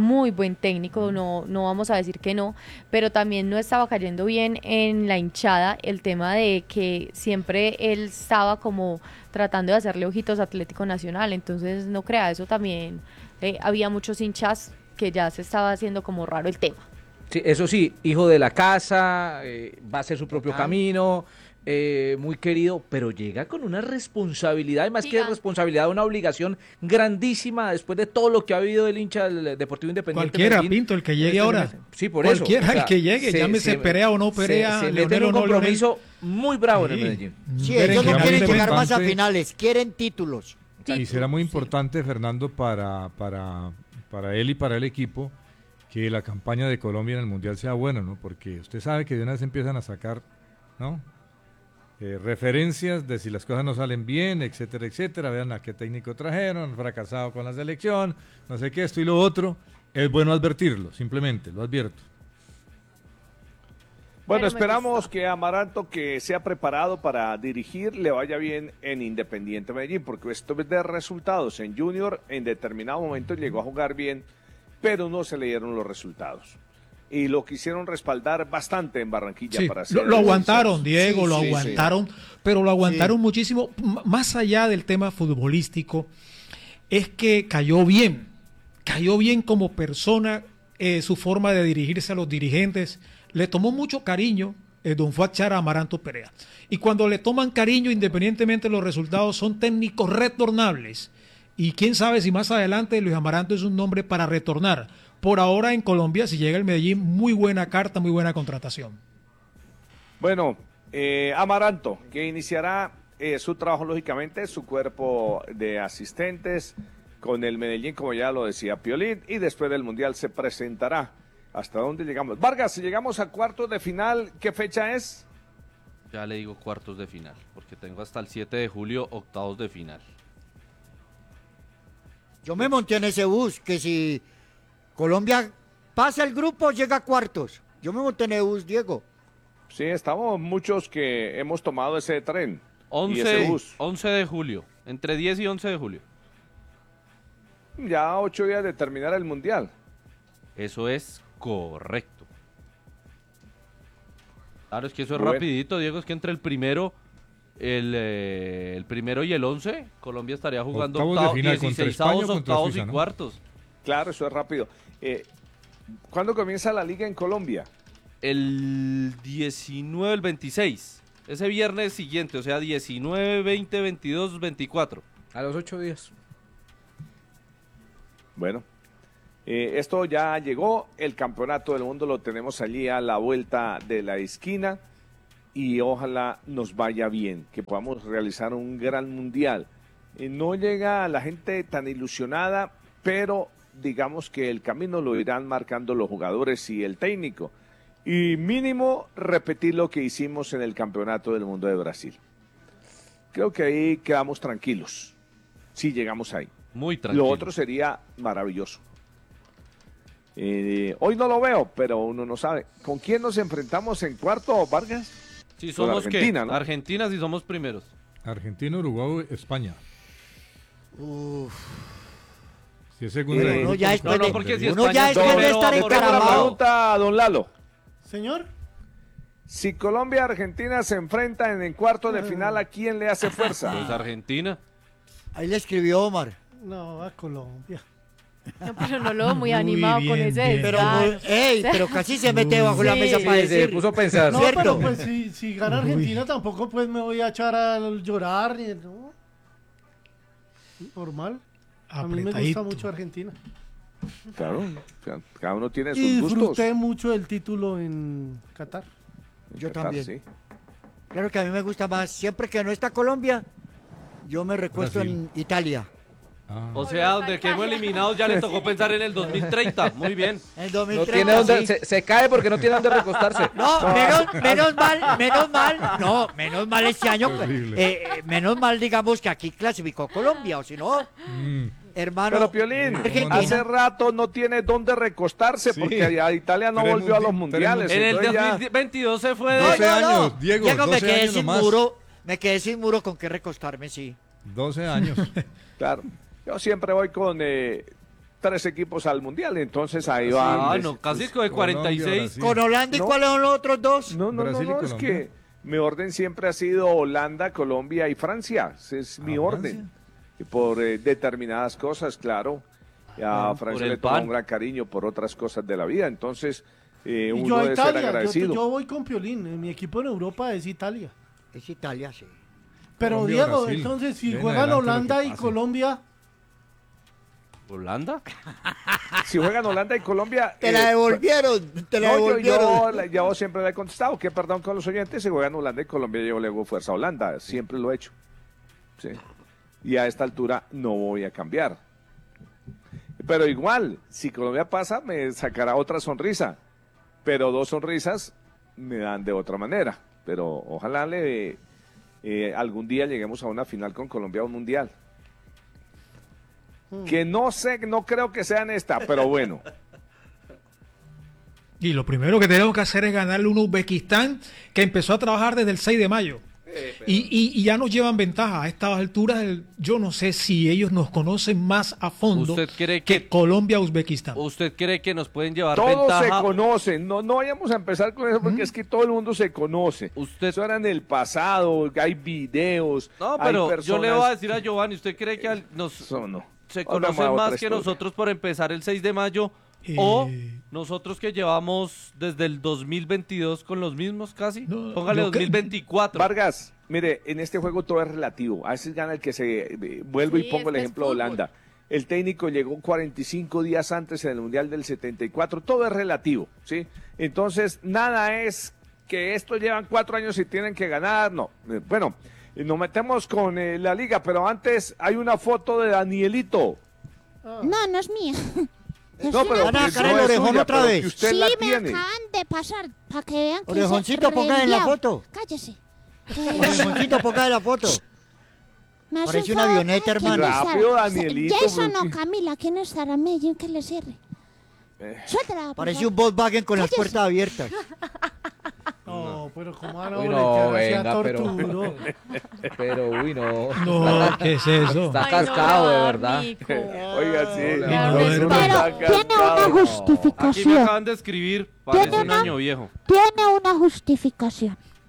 no vamos a decir que no, pero también no estaba cayendo bien en la hinchada el tema de que siempre él estaba como tratando de hacerle ojitos a Atlético Nacional, entonces no crea, eso también había muchos hinchas que ya se estaba haciendo como raro el tema. Sí, eso sí, hijo de la casa, va a hacer su propio camino, muy querido, pero llega con una responsabilidad, y más que responsabilidad, una obligación grandísima después de todo lo que ha habido del hincha del Deportivo Independiente. Cualquiera, Medellín, Pinto, el que llegue ahora. Sí, por cualquiera, eso. el que llegue, llámese Perea o no Perea, se Leonel mete en o un no compromiso muy bravo en el Medellín. Sí, ellos no quieren llegar más a finales, quieren títulos. Y será muy importante, Fernando, para él y para el equipo, que la campaña de Colombia en el Mundial sea buena, ¿no? Porque usted sabe que de una vez empiezan a sacar, ¿no? Referencias de si las cosas no salen bien, etcétera, etcétera. Vean a qué técnico trajeron, han fracasado con la selección, no sé qué, esto y lo otro. Es bueno advertirlo, simplemente, lo advierto. Bueno, esperamos que Amaranto, que se ha preparado para dirigir, le vaya bien en Independiente Medellín, porque esto es de resultados. En Junior, en determinado momento llegó a jugar bien, pero no se le dieron los resultados. Y lo quisieron respaldar bastante en Barranquilla. Sí, para hacer lo aguantaron, Diego, sí, lo aguantaron, pero lo aguantaron muchísimo. Más allá del tema futbolístico, es que cayó bien como persona, su forma de dirigirse a los dirigentes. Le tomó mucho cariño don Fuad Chara Amaranto Perea. Y cuando le toman cariño, independientemente de los resultados, son técnicos retornables. Y quién sabe si más adelante Luis Amaranto es un nombre para retornar. Por ahora en Colombia, si llega el Medellín, muy buena carta, muy buena contratación. Bueno, Amaranto, que iniciará su trabajo, lógicamente, su cuerpo de asistentes con el Medellín, como ya lo decía Piolín, y después del Mundial se presentará. ¿Hasta dónde llegamos? Vargas, si llegamos a cuartos de final, ¿qué fecha es? Ya le digo cuartos de final, porque tengo hasta el 7 de julio octavos de final. Yo me monté en ese bus, que si Colombia pasa el grupo, llega a cuartos. Yo me monté en ese bus, Diego. Sí, estamos muchos que hemos tomado ese tren. 11 de julio, entre 10 y 11 de julio. Ya 8 días de terminar el Mundial. Eso es correcto. Claro, es que eso es Bueno. rapidito, Diego, es que entre el 1 el primero y el 11, Colombia estaría jugando Octavos de final contra 16avos, España o contra octavos Suiza, y ¿no? cuartos. Claro, eso es rápido. ¿Cuándo comienza la liga en Colombia? El 19, el 26. Ese viernes siguiente, o sea, 19, 20, 22, 24. A los 8 días. Bueno, esto ya llegó, el campeonato del mundo lo tenemos allí a la vuelta de la esquina y ojalá nos vaya bien, que podamos realizar un gran mundial. No llega la gente tan ilusionada, pero digamos que el camino lo irán marcando los jugadores y el técnico. Y mínimo repetir lo que hicimos en el campeonato del mundo de Brasil. Creo que ahí quedamos tranquilos, si llegamos ahí. Muy tranquilo. Lo otro sería maravilloso. Hoy no lo veo, pero uno no sabe. ¿Con quién nos enfrentamos en cuarto, Vargas? Si Con somos Argentina, ¿qué? ¿no? Argentina si somos primeros. Argentina, Uruguay, España. Uf. Si es segunda. Uno ya después de- porque si uno España ya es después de primero, estar va por Otra encaramado. pregunta a don Lalo. Señor. Si Colombia y Argentina se enfrentan en cuarto de final, ¿a quién le hace fuerza? Pues Argentina. Ahí le escribió Omar. No, a Colombia. No, pero no lo veo muy Muy animado con bien, ese bien. Pero, desgano. pero casi se mete bajo la Sí. mesa para Sí, se decir. puso a pensar. No, ¿Cierto? pero pues si gana Argentina tampoco pues me voy a echar a llorar. ¿No? Normal. A mí me gusta Apretadito. mucho Argentina. Claro, cada uno tiene sus Y gustos. disfruté mucho el título en Qatar. Yo Qatar, también. sí. Claro que a mí me gusta más. Siempre que no está Colombia, yo me recuesto Brasil. en Italia. Ah. O sea, donde quedemos eliminados ya le tocó pensar en el 2030. Muy bien. En No 2030. tiene donde, sí. se cae porque no tiene donde recostarse. No, menos mal este año, Terrible. menos mal digamos que aquí clasificó Colombia, o si no, hermano. Pero Piolín, Argentina. hace rato no tiene dónde recostarse Sí. porque ya Italia no Tres volvió a los mundi- mundiales. En el entonces ya- 2022 se fue No, de... 12 años, Diego, me 12 quedé años sin nomás. muro, me quedé sin muro con qué recostarme, sí. 12 años. Claro, yo siempre voy con 3 equipos al mundial, entonces ahí va. Ah, no, casi que de 46. Sí. Con Holanda y No. cuáles son los otros dos. No, Brasil y es Colombia. que mi orden siempre ha sido Holanda, Colombia y Francia. Ese es mi orden. Y por determinadas cosas, claro. A Francia el le toma pan. un gran cariño por otras cosas de la vida. Entonces, Y yo uno a debe ser Italia, agradecido. yo voy con Piolín. Mi equipo en Europa es Italia. Es Italia, sí. Pero Colombia, Diego, Brasil. entonces si Ven juegan adelante lo que Holanda y pase. Colombia, ¿Holanda? Si juegan Holanda y Colombia. Te la devolvieron, te la No, devolvieron. yo siempre le he contestado que perdón con los oyentes, si juegan Holanda y Colombia yo le hago fuerza a Holanda, siempre lo he hecho. Sí. Y a esta altura no voy a cambiar. Pero igual, si Colombia pasa, me sacará otra sonrisa. Pero 2 sonrisas me dan de otra manera. Pero ojalá algún día lleguemos a una final con Colombia o un mundial. Que no sé, no creo que sea en esta, pero bueno. Y lo primero que tenemos que hacer es ganarle un Uzbekistán que empezó a trabajar desde el 6 de mayo. Y ya nos llevan ventaja a estas alturas. Yo no sé si ellos nos conocen más a fondo ¿Usted cree que Colombia-Uzbekistán. ¿Usted cree que nos pueden llevar Todos ventaja? se conocen, no vayamos a empezar con eso porque es que todo el mundo se conoce. Eso era en el pasado, hay videos. No, hay pero yo le voy a personas- decir a Giovanni, ¿usted cree que Eso no. se Volvemos a conocen otra más que historia. nosotros por empezar el 6 de mayo? ¿O nosotros que llevamos desde el 2022 con los mismos casi? Póngale yo que- 2024. Vargas, mire, en este juego todo es relativo. A veces gana el que se... vuelvo Sí, y pongo el es que es ejemplo de fútbol. Holanda. El técnico llegó 45 días antes en el Mundial del 74. Todo es relativo, ¿sí? Entonces, nada es que estos llevan 4 años y tienen que ganar. No. Bueno, nos metemos con la liga, pero antes hay una foto de Danielito. No, no es mía. No, pero Van a que sacar no el es orejón suya, otra pero vez. que usted Sí, la me tiene. acaban de pasar para que vean que Orejoncito, se ponga en la reenviado. foto. Cállese. Orejoncito, ponga la foto. Me hace Parece un una favor, avioneta, ¿quién hermano. estará? Rápido, Danielito, Jason o porque- Camila, ¿quién estará? Medellín que le cierre. Suéltala, por Parece favor. un Volkswagen con las Cállese. puertas abiertas. no, pero como van a Uy, boletear no, hacia venga, Torturo. pero uy, no. No, ¿qué es eso? Está Ay, no, cascado, de no, verdad. Nico. Oiga, sí. Pero tiene una Aquí me justificación. acaban de escribir, parece Tiene un una- año viejo. Tiene una justificación.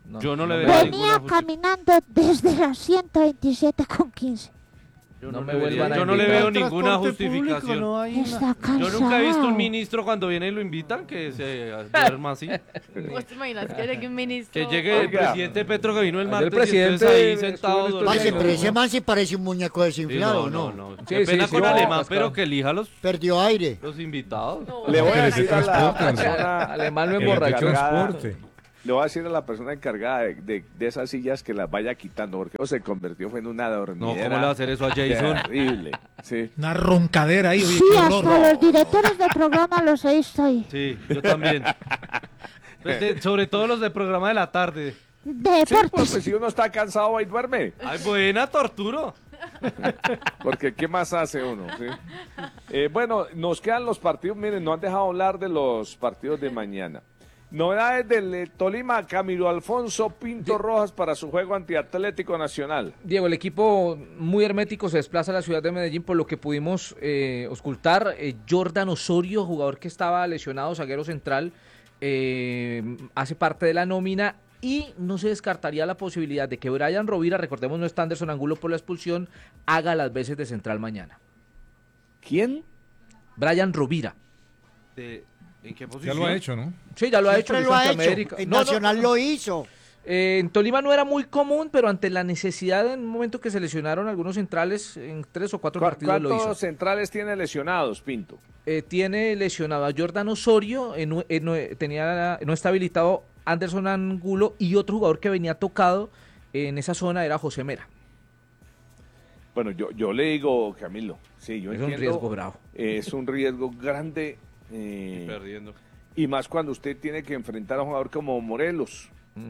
Yo no le veo Venía caminando desde las 127,15. Yo no le veo ninguna justificación. Yo nunca he visto un ministro cuando viene y lo invitan que se duerma así. ¿Vos te imaginas que llegue un ministro? Que llegue el presidente Petro que vino el martes el presidente y ahí sentado. Pero ese man sí parece un muñeco desinflado, ¿no? Qué pena con Alemán, pero que elija perdió aire. Los invitados. Le voy a decir a la persona Alemán lo emborrachó. Le voy a decir a la persona encargada de esas sillas que las vaya quitando, porque se convirtió en una dormidera. No, ¿cómo le va a hacer eso a Jason? Terrible, sí. Una roncadera ahí. Sí, hasta los directores del programa los he visto ahí. Sí, yo también. Sobre todo los del programa de la tarde. De deportes. Pues si uno está cansado, ahí duerme. Ay, buena, torturo. Porque ¿qué más hace uno? ¿Sí? Bueno, nos quedan los partidos. Miren, no han dejado hablar de los partidos de mañana. Novedades del Tolima, Camilo Alfonso Pinto Rojas para su juego ante Atlético Nacional. Diego, el equipo muy hermético se desplaza a la ciudad de Medellín por lo que pudimos auscultar. Jordan Osorio, jugador que estaba lesionado, zaguero central, hace parte de la nómina y no se descartaría la posibilidad de que Brian Rovira, recordemos no está Anderson Angulo por la expulsión, haga las veces de central mañana. ¿Quién? Brian Rovira. ¿En qué posición? Ya lo ha hecho, ¿no? Sí, ya lo ha hecho. En Nacional lo hizo. En Tolima no era muy común, pero ante la necesidad en un momento que se lesionaron algunos centrales, en 3 o 4 partidos lo hizo. ¿Cuántos centrales tiene lesionados, Pinto? Tiene lesionado a Jordan Osorio, no está habilitado Anderson Angulo y otro jugador que venía tocado en esa zona era José Mera. Bueno, yo le digo, Camilo, sí, yo entiendo. Es un riesgo bravo. Es un riesgo grande. Perdiendo. Y más cuando usted tiene que enfrentar a un jugador como Morelos.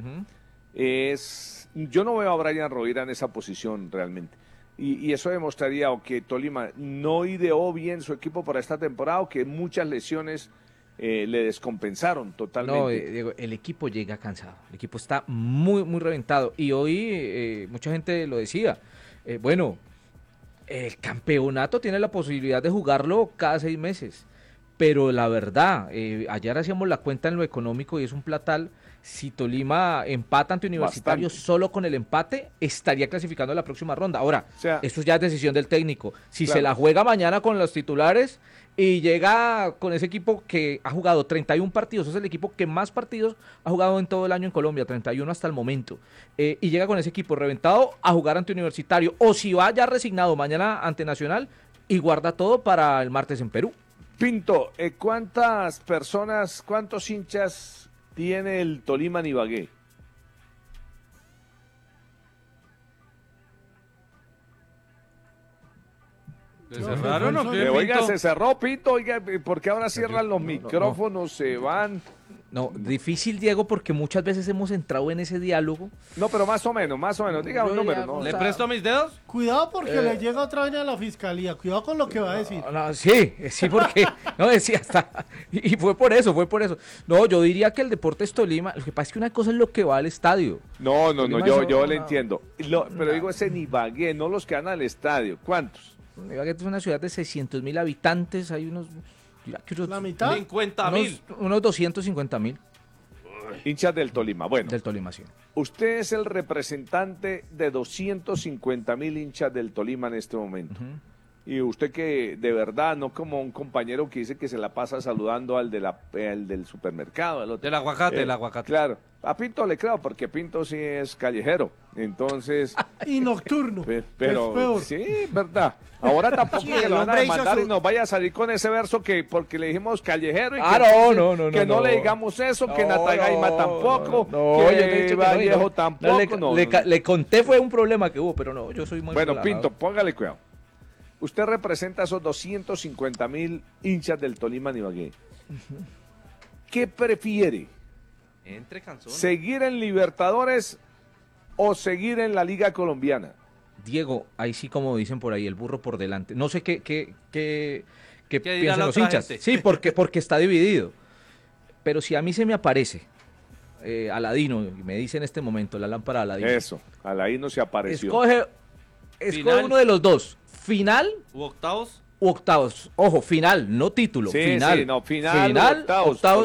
Yo no veo a Brian Rovira en esa posición realmente. Y eso demostraría o que Tolima no ideó bien su equipo para esta temporada o que muchas lesiones le descompensaron totalmente. No, Diego, el equipo llega cansado. El equipo está muy, muy reventado. Y hoy mucha gente lo decía. Bueno, el campeonato tiene la posibilidad de jugarlo cada 6 meses. Pero la verdad, ayer hacíamos la cuenta en lo económico y es un platal. Si Tolima empata ante Universitario solo con el empate, estaría clasificando a la próxima ronda. Ahora, eso ya es decisión del técnico. Si se la juega mañana con los titulares y llega con ese equipo que ha jugado 31 partidos, es el equipo que más partidos ha jugado en todo el año en Colombia, 31 hasta el momento, y llega con ese equipo reventado a jugar ante Universitario, o si va ya resignado mañana ante Nacional y guarda todo para el martes en Perú. Pinto, cuántos hinchas tiene el Tolima en Ibagué? ¿Se cerraron o qué, Oiga, Pinto? se cerró, Pinto. Oiga, ¿por qué ahora cierran los micrófonos? Se van. No, difícil, Diego, porque muchas veces hemos entrado en ese diálogo. No, pero más o menos. Diga un número. ¿No? ¿Le presto mis dedos? Cuidado porque le llega otra vaina a la fiscalía. Cuidado con lo que va a decir. No, sí, porque no decía hasta y fue por eso. No, yo diría que el Deportes Tolima, lo que pasa es que una cosa es lo que va al estadio. No, yo le entiendo. Pero digo es en Ibagué, no los que van al estadio. ¿Cuántos? Ibagué es una ciudad de 600.000 habitantes, hay unos... ¿La mitad? 50.000. Unos 250.000. Hinchas del Tolima. Bueno, del Tolima, sí. Usted es el representante de 250.000 hinchas del Tolima en este momento. Y usted que de verdad, no como un compañero que dice que se la pasa saludando al del supermercado. El otro. Del aguacate, el aguacate. Claro. A Pinto le creo, porque Pinto sí es callejero. Entonces... y nocturno. Pero es peor. Sí, verdad. Ahora tampoco que lo van a demandar y nos vaya a salir con ese verso que porque le dijimos callejero y que no le digamos eso, que Natagaima tampoco, yo te he dicho que Vallejo tampoco. Le conté fue un problema que hubo, pero no, yo soy muy bueno, relajado. Pinto, póngale cuidado. Usted representa a esos 250.000 hinchas del Tolima en Ibagué. ¿Qué prefiere? Entre canzones. ¿Seguir en Libertadores o seguir en la Liga Colombiana? Diego, ahí sí como dicen por ahí, el burro por delante. No sé qué piensan los hinchas. Gente? Sí, porque está dividido. Pero si a mí se me aparece Aladino, y me dice en este momento la lámpara de Aladino. Eso, Aladino se apareció. Escoge uno de los dos. ¿Final? ¿U octavos? Ojo, final, no título. Sí, final. Sí, no, final, octavos.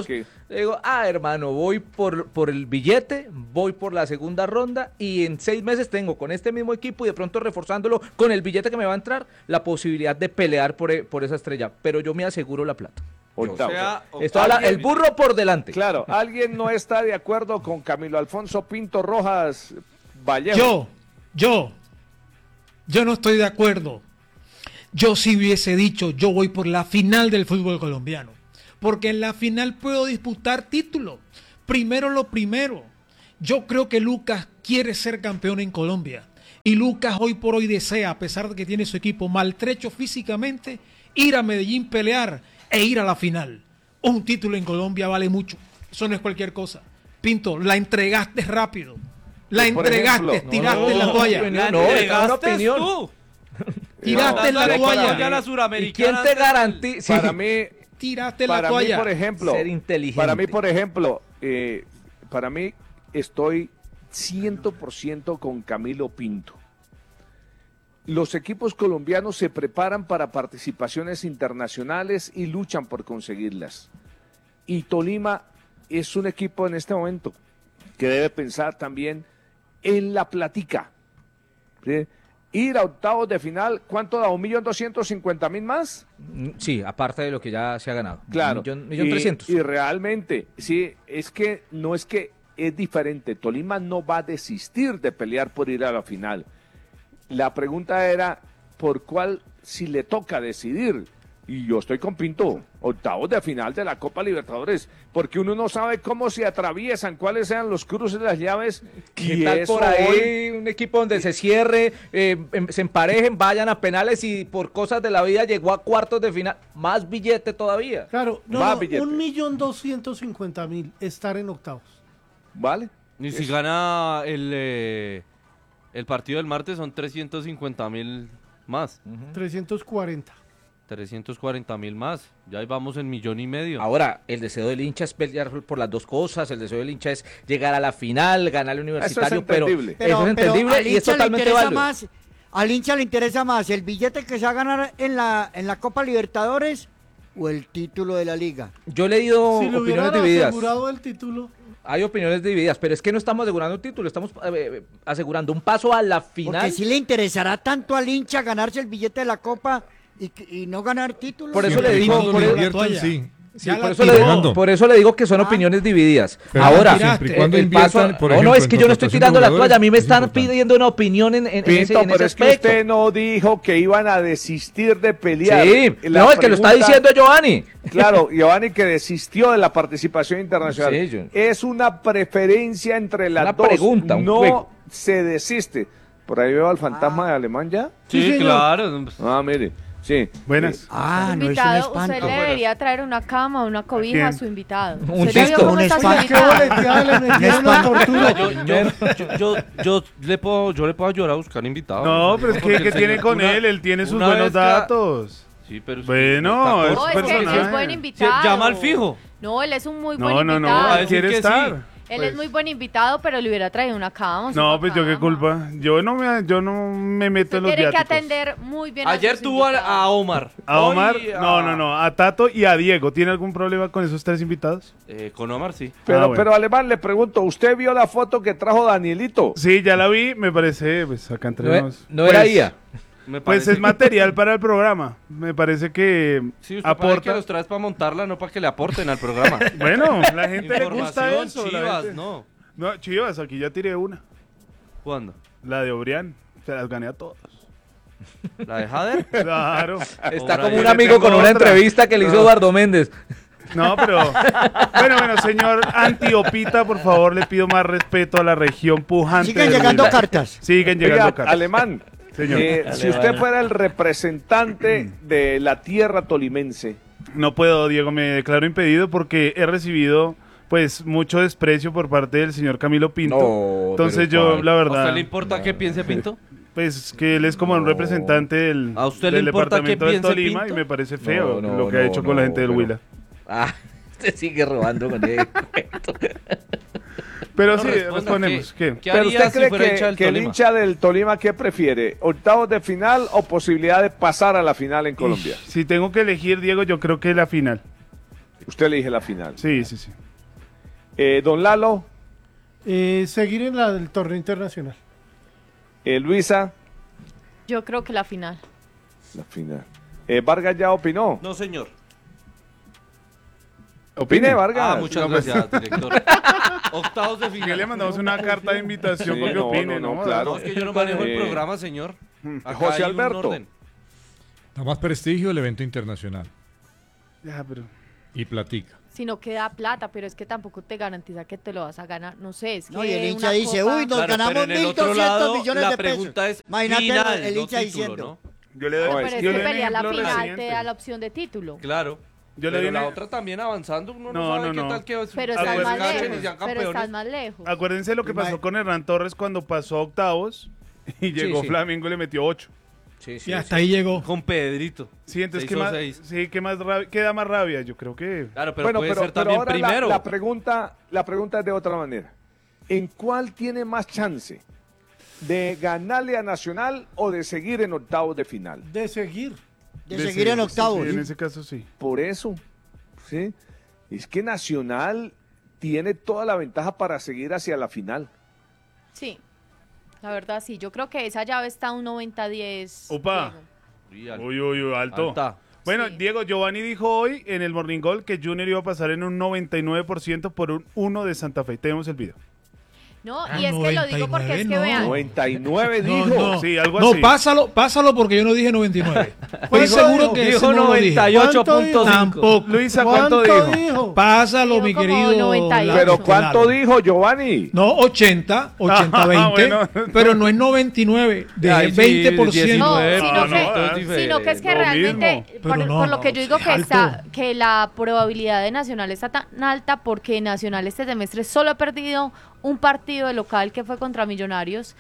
Le digo, hermano, voy por el billete, voy por la segunda ronda y en 6 meses tengo con este mismo equipo y de pronto reforzándolo con el billete que me va a entrar, la posibilidad de pelear por esa estrella. Pero yo me aseguro la plata. El burro por delante. Claro, ¿alguien no está de acuerdo con Camilo Alfonso Pinto Rojas Vallejo? Yo no estoy de acuerdo. Yo sí hubiese dicho, yo voy por la final del fútbol colombiano. Porque en la final puedo disputar títulos. Primero lo primero. Yo creo que Lucas quiere ser campeón en Colombia. Y Lucas hoy por hoy desea, a pesar de que tiene su equipo maltrecho físicamente, ir a Medellín, pelear e ir a la final. Un título en Colombia vale mucho. Eso no es cualquier cosa. Pinto, la entregaste rápido. La entregaste, tiraste la toalla. Tiraste la toalla. ¿Y quién te garantiza? Para mí, tiraste la toalla. Por ejemplo, ser inteligente. Para mí estoy 100% con Camilo Pinto. Los equipos colombianos se preparan para participaciones internacionales y luchan por conseguirlas. Y Tolima es un equipo en este momento que debe pensar también en la platica. ¿Sí? Ir a octavos de final, ¿cuánto da? ¿1.250.000 más? Sí, aparte de lo que ya se ha ganado. Claro. 1.300.000. Y realmente, sí, es que es diferente. Tolima no va a desistir de pelear por ir a la final. La pregunta era, ¿por cuál si le toca decidir? Y yo estoy con Pinto, octavos de final de la Copa Libertadores, porque uno no sabe cómo se atraviesan, cuáles sean los cruces de las llaves. ¿Qué tal por ahí un equipo donde se cierre, se emparejen, vayan a penales y por cosas de la vida llegó a cuartos de final? Más billete todavía. Claro, 1.250.000 estar en octavos. ¿Vale? Y si gana el partido del martes son 350.000 más. 340.000 más, ya ahí vamos en 1.5 millones. Ahora, el deseo del hincha es pelear por las dos cosas, el deseo del hincha es llegar a la final, ganar el Universitario, eso es entendible. Eso es entendible y es totalmente válido. ¿Al hincha le interesa más el billete que se va a ganar en la Copa Libertadores o el título de la Liga? Yo he leído opiniones divididas. Asegurado el título. Hay opiniones divididas, pero es que no estamos asegurando un título, estamos asegurando un paso a la final. Porque si le interesará tanto al hincha ganarse el billete de la Copa y no ganar títulos. Por eso le digo, por eso le digo que son opiniones divididas. Pero ahora, es que yo no estoy tirando la toalla, a mí me están pidiendo una opinión en ese aspecto. Que usted no dijo que iban a desistir de pelear. Sí, es que lo está diciendo Giovanni. Claro, Giovanni que desistió de la participación internacional. Sí, es una preferencia entre las dos. No se desiste. Por ahí veo al fantasma de Alemán ya. Sí, claro. Mire. Sí. Buenas. No invitado, usted le debería traer una cama, una cobija a su invitado. Un disco. Un Yo le puedo ayudar a buscar invitados. No, pero es que tiene con él tiene sus buenos datos. Sí, pero bueno, es que es buen invitado. Llama al fijo. No, él es un muy buen invitado. No, él quiere estar. Él es muy buen invitado, pero le hubiera traído una cama. No, pues yo qué culpa. Yo no me meto en los viáticos. Tiene que atender muy bien Ayer tuvo a Omar. ¿A Omar? No. A Tato y a Diego. ¿Tiene algún problema con esos 3 invitados? Con Omar sí. Pero Alemán, le pregunto, ¿usted vio la foto que trajo Danielito? Sí, ya la vi. Me parece, pues acá entre nos. No era IA. Pues es material para el programa. Me parece que sí, usted aporta. Que los traes para montarla, no para que le aporten al programa. Bueno, la gente le gusta eso. Chivas, no, Chivas, aquí ya tiré una. ¿Cuándo? La de Obrián. Se las gané a todos. ¿La de Jader? Claro. Está como un amigo con una entrevista que le hizo Eduardo Méndez. No, pero... Bueno, señor Antiopita, por favor, le pido más respeto a la región pujante. Siguen llegando cartas. Siguen llegando cartas. Alemán. Si usted fuera el representante de la tierra tolimense. No puedo, Diego, me declaro impedido porque he recibido pues mucho desprecio por parte del señor Camilo Pinto. No, entonces yo, la verdad... ¿A usted le importa qué piense Pinto? Pues que él es como un representante del departamento del Tolima Pinto? Y me parece feo lo que ha hecho con la gente del Huila. Usted sigue robando con él. Pero sí, respondemos. ¿Pero usted cree que el hincha del Tolima qué prefiere? ¿Octavos de final o posibilidad de pasar a la final en Colombia? Si tengo que elegir, Diego, yo creo que la final. ¿Usted elige la final? Sí. Don Lalo. Seguir en el torneo internacional. Luisa. Yo creo que la final. La final. ¿Vargas ya opinó? No, señor. Opine, Vargas. Muchas gracias, director. Octavos de final. Que le mandamos una carta de invitación porque opine, ¿no? Claro. No, es que yo no manejo el programa, señor. Acá José hay un Alberto. orden. Da más prestigio el evento internacional. Ya, pero... Y platica. Si no queda plata, pero es que tampoco te garantiza que te lo vas a ganar. No sé, es que No, y el hincha una dice, copa- uy, nos Claro, ganamos pero en el otro 1.200 lado, millones la de pesos. pregunta es Imagínate final, el no hincha título, diciendo. ¿no? Yo le doy, Pero es yo que le doy un pelear la ejemplo final reciente. te da la opción de título. Claro. Yo le Pero doy la una- otra también avanzando, uno no, No, sabe no, qué no. tal que Pero estás estás más más lejos, lejos. sean Pero campeones. estás más lejos. Acuérdense lo que pasó con Hernán Torres cuando pasó a octavos y llegó sí. Flamengo y le metió 8. Sí, Y hasta ahí llegó. Con Pedrito. Sí, entonces, ¿qué 6 o más, 6. sí, ¿qué más queda más rabia? Yo creo que... Claro, pero Bueno, puede pero ser también ahora primero. la pregunta es de otra manera. ¿En cuál tiene más chance? ¿De ganarle a Nacional o de seguir en octavos de final? De seguir. De seguir en octavos. Sí, en ese caso sí. Por eso, ¿sí? Es que Nacional tiene toda la ventaja para seguir hacia la final. Sí, la verdad sí. Yo creo que esa llave está un 90-10. Opa. Diego. Uy, alto. Alta. Bueno, Sí. Diego, Giovanni dijo hoy en el Morning Call que Junior iba a pasar en un 99% por un 1 de Santa Fe. Tenemos el video. No, y es que lo digo porque es que 99, vean. 99 No, dijo. no. Sí, algo No, así. pásalo porque yo no dije 99. Estoy ¿Cuánto seguro dijo? que Dijo ese no lo dije. 98.5. Tampoco. Luisa, ¿cuánto dijo? dijo? Pásalo, Dijo mi como querido. 98. Pero Lalo. ¿cuánto dijo Giovanni? No, 80, 20, bueno. pero no es 99, de Ay, sí, 20%. No, 19, sino, no, que, no, sino que es que lo realmente, mismo. por, Pero no, por lo no, que yo digo sí, que alto. está, que la probabilidad de Nacional está tan alta porque Nacional este semestre solo ha perdido un partido de local que fue contra Millonarios,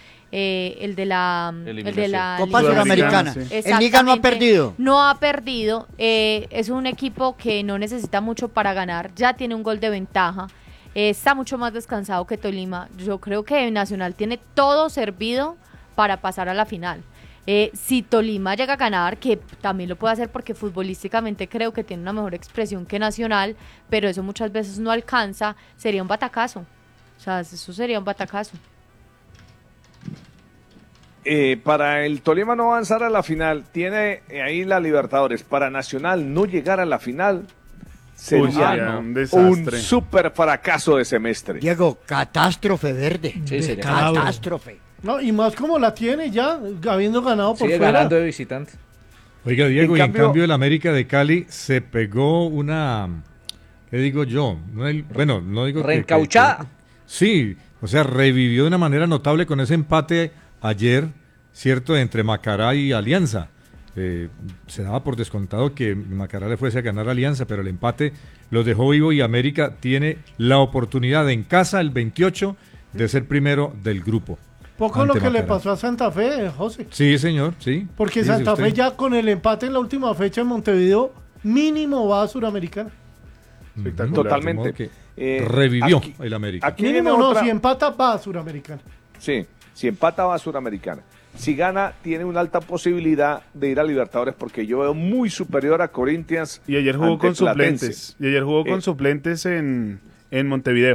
el de la Copa Liga Suramericana. sí. En Liga no ha Exactamente. perdido. No ha perdido. Es un equipo que no necesita mucho para ganar. Ya tiene un gol de ventaja. Está mucho más descansado que Tolima. Yo creo que Nacional tiene todo servido para pasar a la final. Si Tolima llega a ganar, que también lo puede hacer porque futbolísticamente creo que tiene una mejor expresión que Nacional, pero eso muchas veces no alcanza, sería un batacazo. O sea, eso sería un batacazo. Para el Tolima no avanzar a la final, tiene ahí la Libertadores. Para Nacional no llegar a la final sería sería un un desastre. súper fracaso de semestre. Diego, catástrofe verde. Sí, sería. Descalabro. Catástrofe. No, y más como la tiene ya, habiendo ganado por Sigue fuera. ganando de visitante. Oiga, Diego, En y en cambio- cambio el América de Cali se pegó una, ¿qué digo yo? Bueno, no digo que- Reencauchada. Sí, o sea, revivió de una manera notable con ese empate ayer, ¿cierto?, entre Macará y Alianza. Se daba por descontado que Macará le fuese a ganar a Alianza, pero el empate los dejó vivo y América tiene la oportunidad en casa el 28 de ser primero del grupo. Poco ante lo que le Macará. pasó a Santa Fe, José. Sí, señor, sí. Porque Sí, Santa usted. Fe ya con el empate en la última fecha en Montevideo, mínimo va a Suramericana. Espectacular. Totalmente. De modo que revivió aquí- el América. aquí viene Mínimo no, otra- si empata va a Suramericana. Sí, si empata va a Suramericana. Si gana, tiene una alta posibilidad de ir a Libertadores porque yo veo muy superior a Corinthians. Y ayer jugó ante con Platense. suplentes. Y ayer jugó con Eh, suplentes en Montevideo.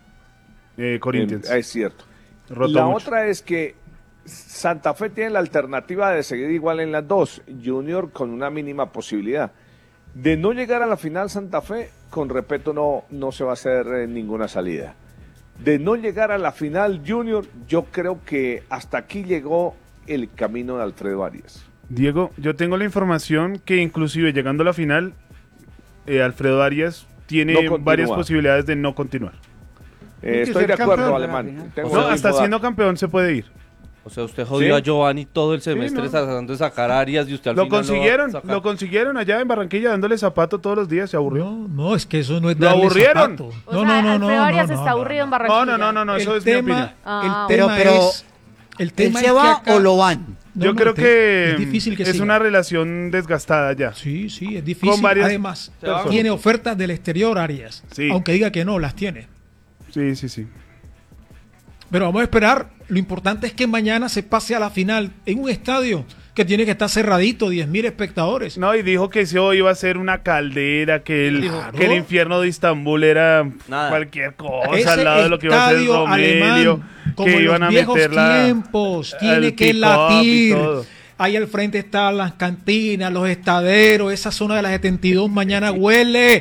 Corinthians. Es cierto. Rotó La mucho. otra es que Santa Fe tiene la alternativa de seguir igual en las dos. Junior con una mínima posibilidad. De no llegar a la final Santa Fe, con respeto no se va a hacer ninguna salida. De no llegar a la final Junior, yo creo que hasta aquí llegó el camino de Alfredo Arias. Diego, yo tengo la información que inclusive llegando a la final, Alfredo Arias tiene No continúa. varias posibilidades de no continuar. Tiene que Estoy ser de acuerdo, campeón. Alemán. Tengo No, el hasta mismo siendo dato. campeón se puede ir. O sea, usted jodió ¿Sí? a Giovanni todo el semestre no. tratando de sacar a Arias y usted al Lo final consiguieron, va a sacar. lo consiguieron allá en Barranquilla dándole zapato todos los días, se aburrió. No, es que eso no es Lo darle aburrieron. zapato. O sea, Alfredo Arias está aburrido en Barranquilla. No, eso El es mi opinión. tema, Ah, el tema Pero, es... El ¿Él tema se es va que acá- o lo van? No, Yo no, creo que es difícil que es siga. una relación desgastada ya. Sí, es difícil. Con varias Además, personas. tiene ofertas del exterior, Arias. Sí. Aunque diga que no, las tiene. Sí. Pero vamos a esperar. Lo importante es que mañana se pase a la final en un estadio que tiene que estar cerradito, 10.000 espectadores. No, y dijo que eso iba a ser una caldera, que el infierno de Istambul era cualquier cosa al lado de lo que iba a ser Romelio, que iban a meter tiempos, tiene que latir. Ahí al frente están las cantinas, los estaderos, esa zona de la 72 mañana huele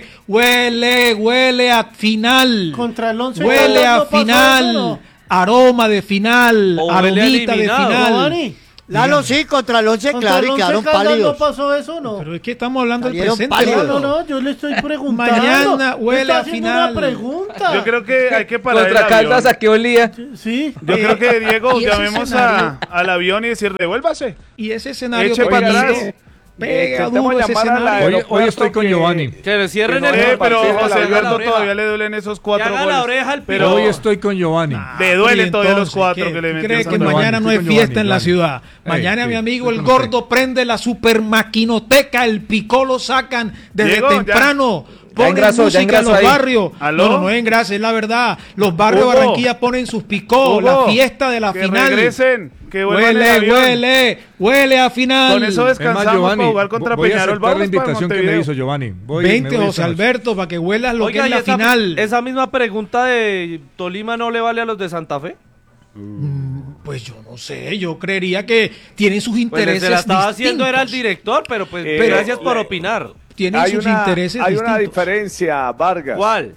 a final. Contra el 11 huele a final, aroma de final, aromita de final. Lalo, sí, contra el 11, claro, y quedaron pálidos. ¿No pasó eso no? Pero es que estamos hablando del presente. No, yo le estoy preguntando. Mañana huele a final. Una pregunta. Yo creo que hay que parar Contra el Caldas, avión. ¿a qué olía? Sí. Yo creo que, Diego, llamemos al avión y decir, devuélvase. Y ese escenario Eche para atrás. Pega duro ese escenario. Hoy estoy con Giovanni. Que le cierren pero José Alberto todavía le duelen esos 4 goles. la oreja al Pero hoy estoy con Giovanni. Le duele todavía los 4 que le metió. ¿Cree que mañana no hay fiesta en la ciudad? Mañana mi amigo el Gordo prende la supermaquinoteca, el picó lo sacan desde temprano. Ponen música en los barrios. No es engrase, es la verdad. Los barrios de Barranquilla ponen sus picó, la fiesta de la final. Regresen, que huele a final. Con eso descansamos para jugar contra Peñarol. Voy a aceptar la invitación que me hizo Giovanni. 20, José Alberto, para que huelas lo que es la final. ¿Esa misma pregunta de Tolima no le vale a los de Santa Fe? Pues yo no sé, yo creería que tienen sus intereses. Pues se la estaba haciendo era el director, pero pues gracias por opinar. Tienen sus intereses Hay distintos. una diferencia, Vargas. ¿Cuál?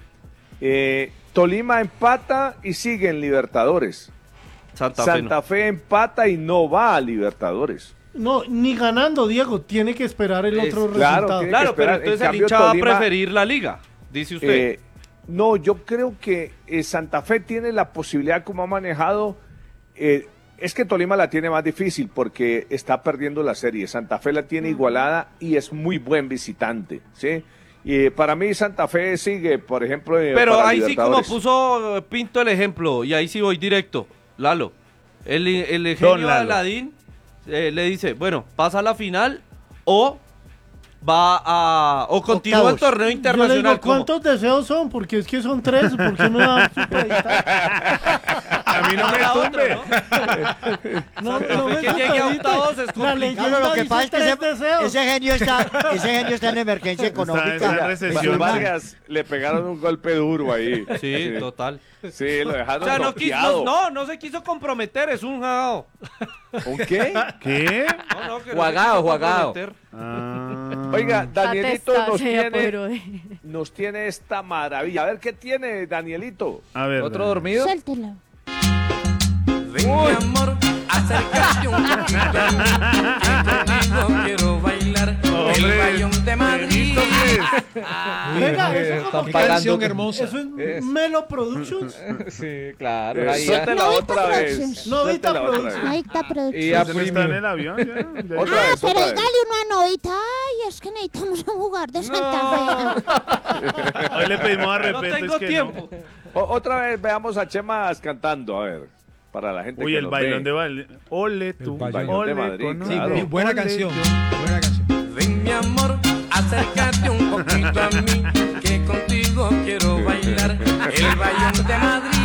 Tolima empata y sigue en Libertadores. Santa Fe empata y no va a Libertadores. No, ni ganando, Diego, tiene que esperar el otro resultado. Claro, pero entonces el hincha va a preferir la liga, dice usted. No, yo creo que Santa Fe tiene la posibilidad, como ha manejado, es que Tolima la tiene más difícil porque está perdiendo la serie. Santa Fe la tiene igualada y es muy buen visitante, ¿sí? Y para mí Santa Fe sigue, por ejemplo, pero ahí sí, como puso Pinto el ejemplo, y ahí sí voy directo, Lalo. El genio de Aladín le dice, bueno, pasa a la final o continúa el torneo internacional. Yo le digo, ¿cuántos deseos son? Porque es que son 3, ¿por qué no da A mí no me tumbe. No que llegue a octavos es complicado. Lo que pasa es que ese genio está en emergencia económica. Vargas le pegaron un golpe duro ahí. Sí, total. Sí, lo dejaron no se quiso comprometer, es un jagao. ¿Un qué? ¿Qué? Jugado. Oiga, Danielito nos tiene esta maravilla. A ver, ¿qué tiene Danielito? A ver. ¿Otro dormido? Suéltelo. Ven, mi amor, acércate un poquito a mí, que contigo quiero bailar el Bayón de Madrid. Venga, eso qué canción hermosa. Eso es Melo Productions. Sí, claro. Suéltela otra vez. Novita Productions. Novita Productions. Y a ¿Está en el avión? Otra vez, Pero otra vez. dígale uno a Novita. Ay, es que necesitamos un jugador de Santa Fe. Hoy le pedimos a No repente. tengo tiempo. Otra vez veamos a Chemas cantando, a ver, para la gente Uy, que el nos bailón ve. de Valle. Ole tú. El bailón Ole de Madrid, con Sí, claro. buena canción. Buena canción. Ven, mi amor, acércate un poquito a mí, que contigo quiero bailar el Bayón de Madrid.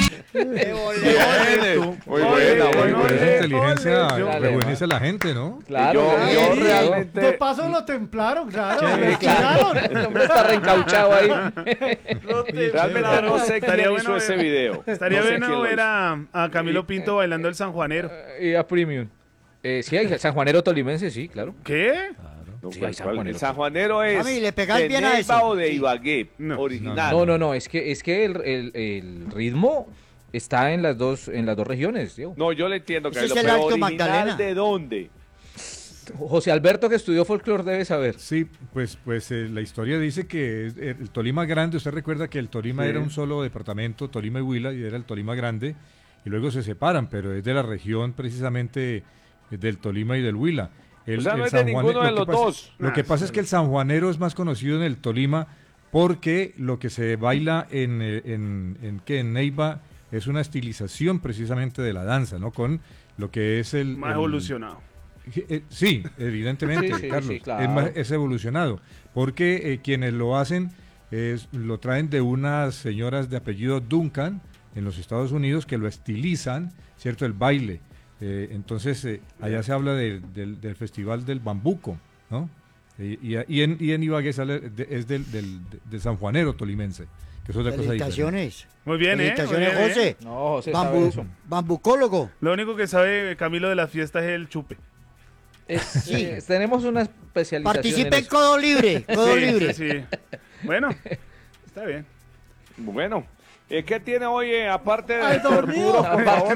Muy buena, muy buena. Esa inteligencia Ole. rejuvenece a la gente, ¿no? Claro. Yo Sí, realmente... de paso lo templaron, claro. Sí, lo claro. tiraron. El hombre está reencauchado ahí. Realmente no sé Estaría quién bueno hizo ese video. Estaría No sé bueno quién lo ver hizo. a Camilo Pinto bailando el sanjuanero. Y a Premium. Sí, hay sanjuanero tolimense, sí, claro. ¿Qué? No, Sí, ¿cuál? hay sanjuanero. El sanjuanero es Mami, ¿le pegas de bien a Neiva eso? o de Ibagué, original. No, es que el ritmo está en las dos regiones, Diego. No, yo le entiendo, Ese Carlos, es el pero Alto original Magdalena. ¿de dónde? José Alberto, que estudió folclore, debe saber. Sí, pues la historia dice que el Tolima Grande, usted recuerda que el Tolima era un solo departamento, Tolima y Huila, y era el Tolima Grande, y luego se separan, pero es de la región precisamente del Tolima y del Huila. O sea, no es de ninguno de los dos. Lo que pasa es que el sanjuanero es más conocido en el Tolima porque lo que se baila en Neiva es una estilización precisamente de la danza, ¿no? Con lo que es Más evolucionado. Sí, evidentemente, Sí, Carlos, claro. es evolucionado, porque quienes lo hacen lo traen de unas señoras de apellido Duncan en los Estados Unidos que lo estilizan, ¿cierto? El baile. Entonces, allá se habla del festival del bambuco, ¿no? Y en Ibagué es del sanjuanero tolimense, que es otra cosa diferente. Muy bien, Felicitaciones, José. No, José sabe eso. Bambucólogo. Lo único que sabe Camilo de las fiestas es el chupe. Tenemos una especialización. Participe en codo libre. Codo libre. Sí. Bueno, está bien. Bueno. ¿Qué tiene hoy aparte de dormido? Por favor.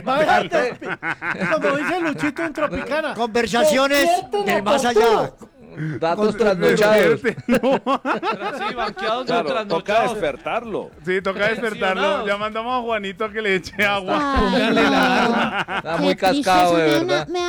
Como dice Luchito en Tropicana. Conversaciones del más allá. Datos trasnochados. Sí, banqueados, claro, trasnochados. toca despertarlo. Sí, toca despertarlo. Ya mandamos a Juanito a que le eche agua. Está muy cascado, de verdad.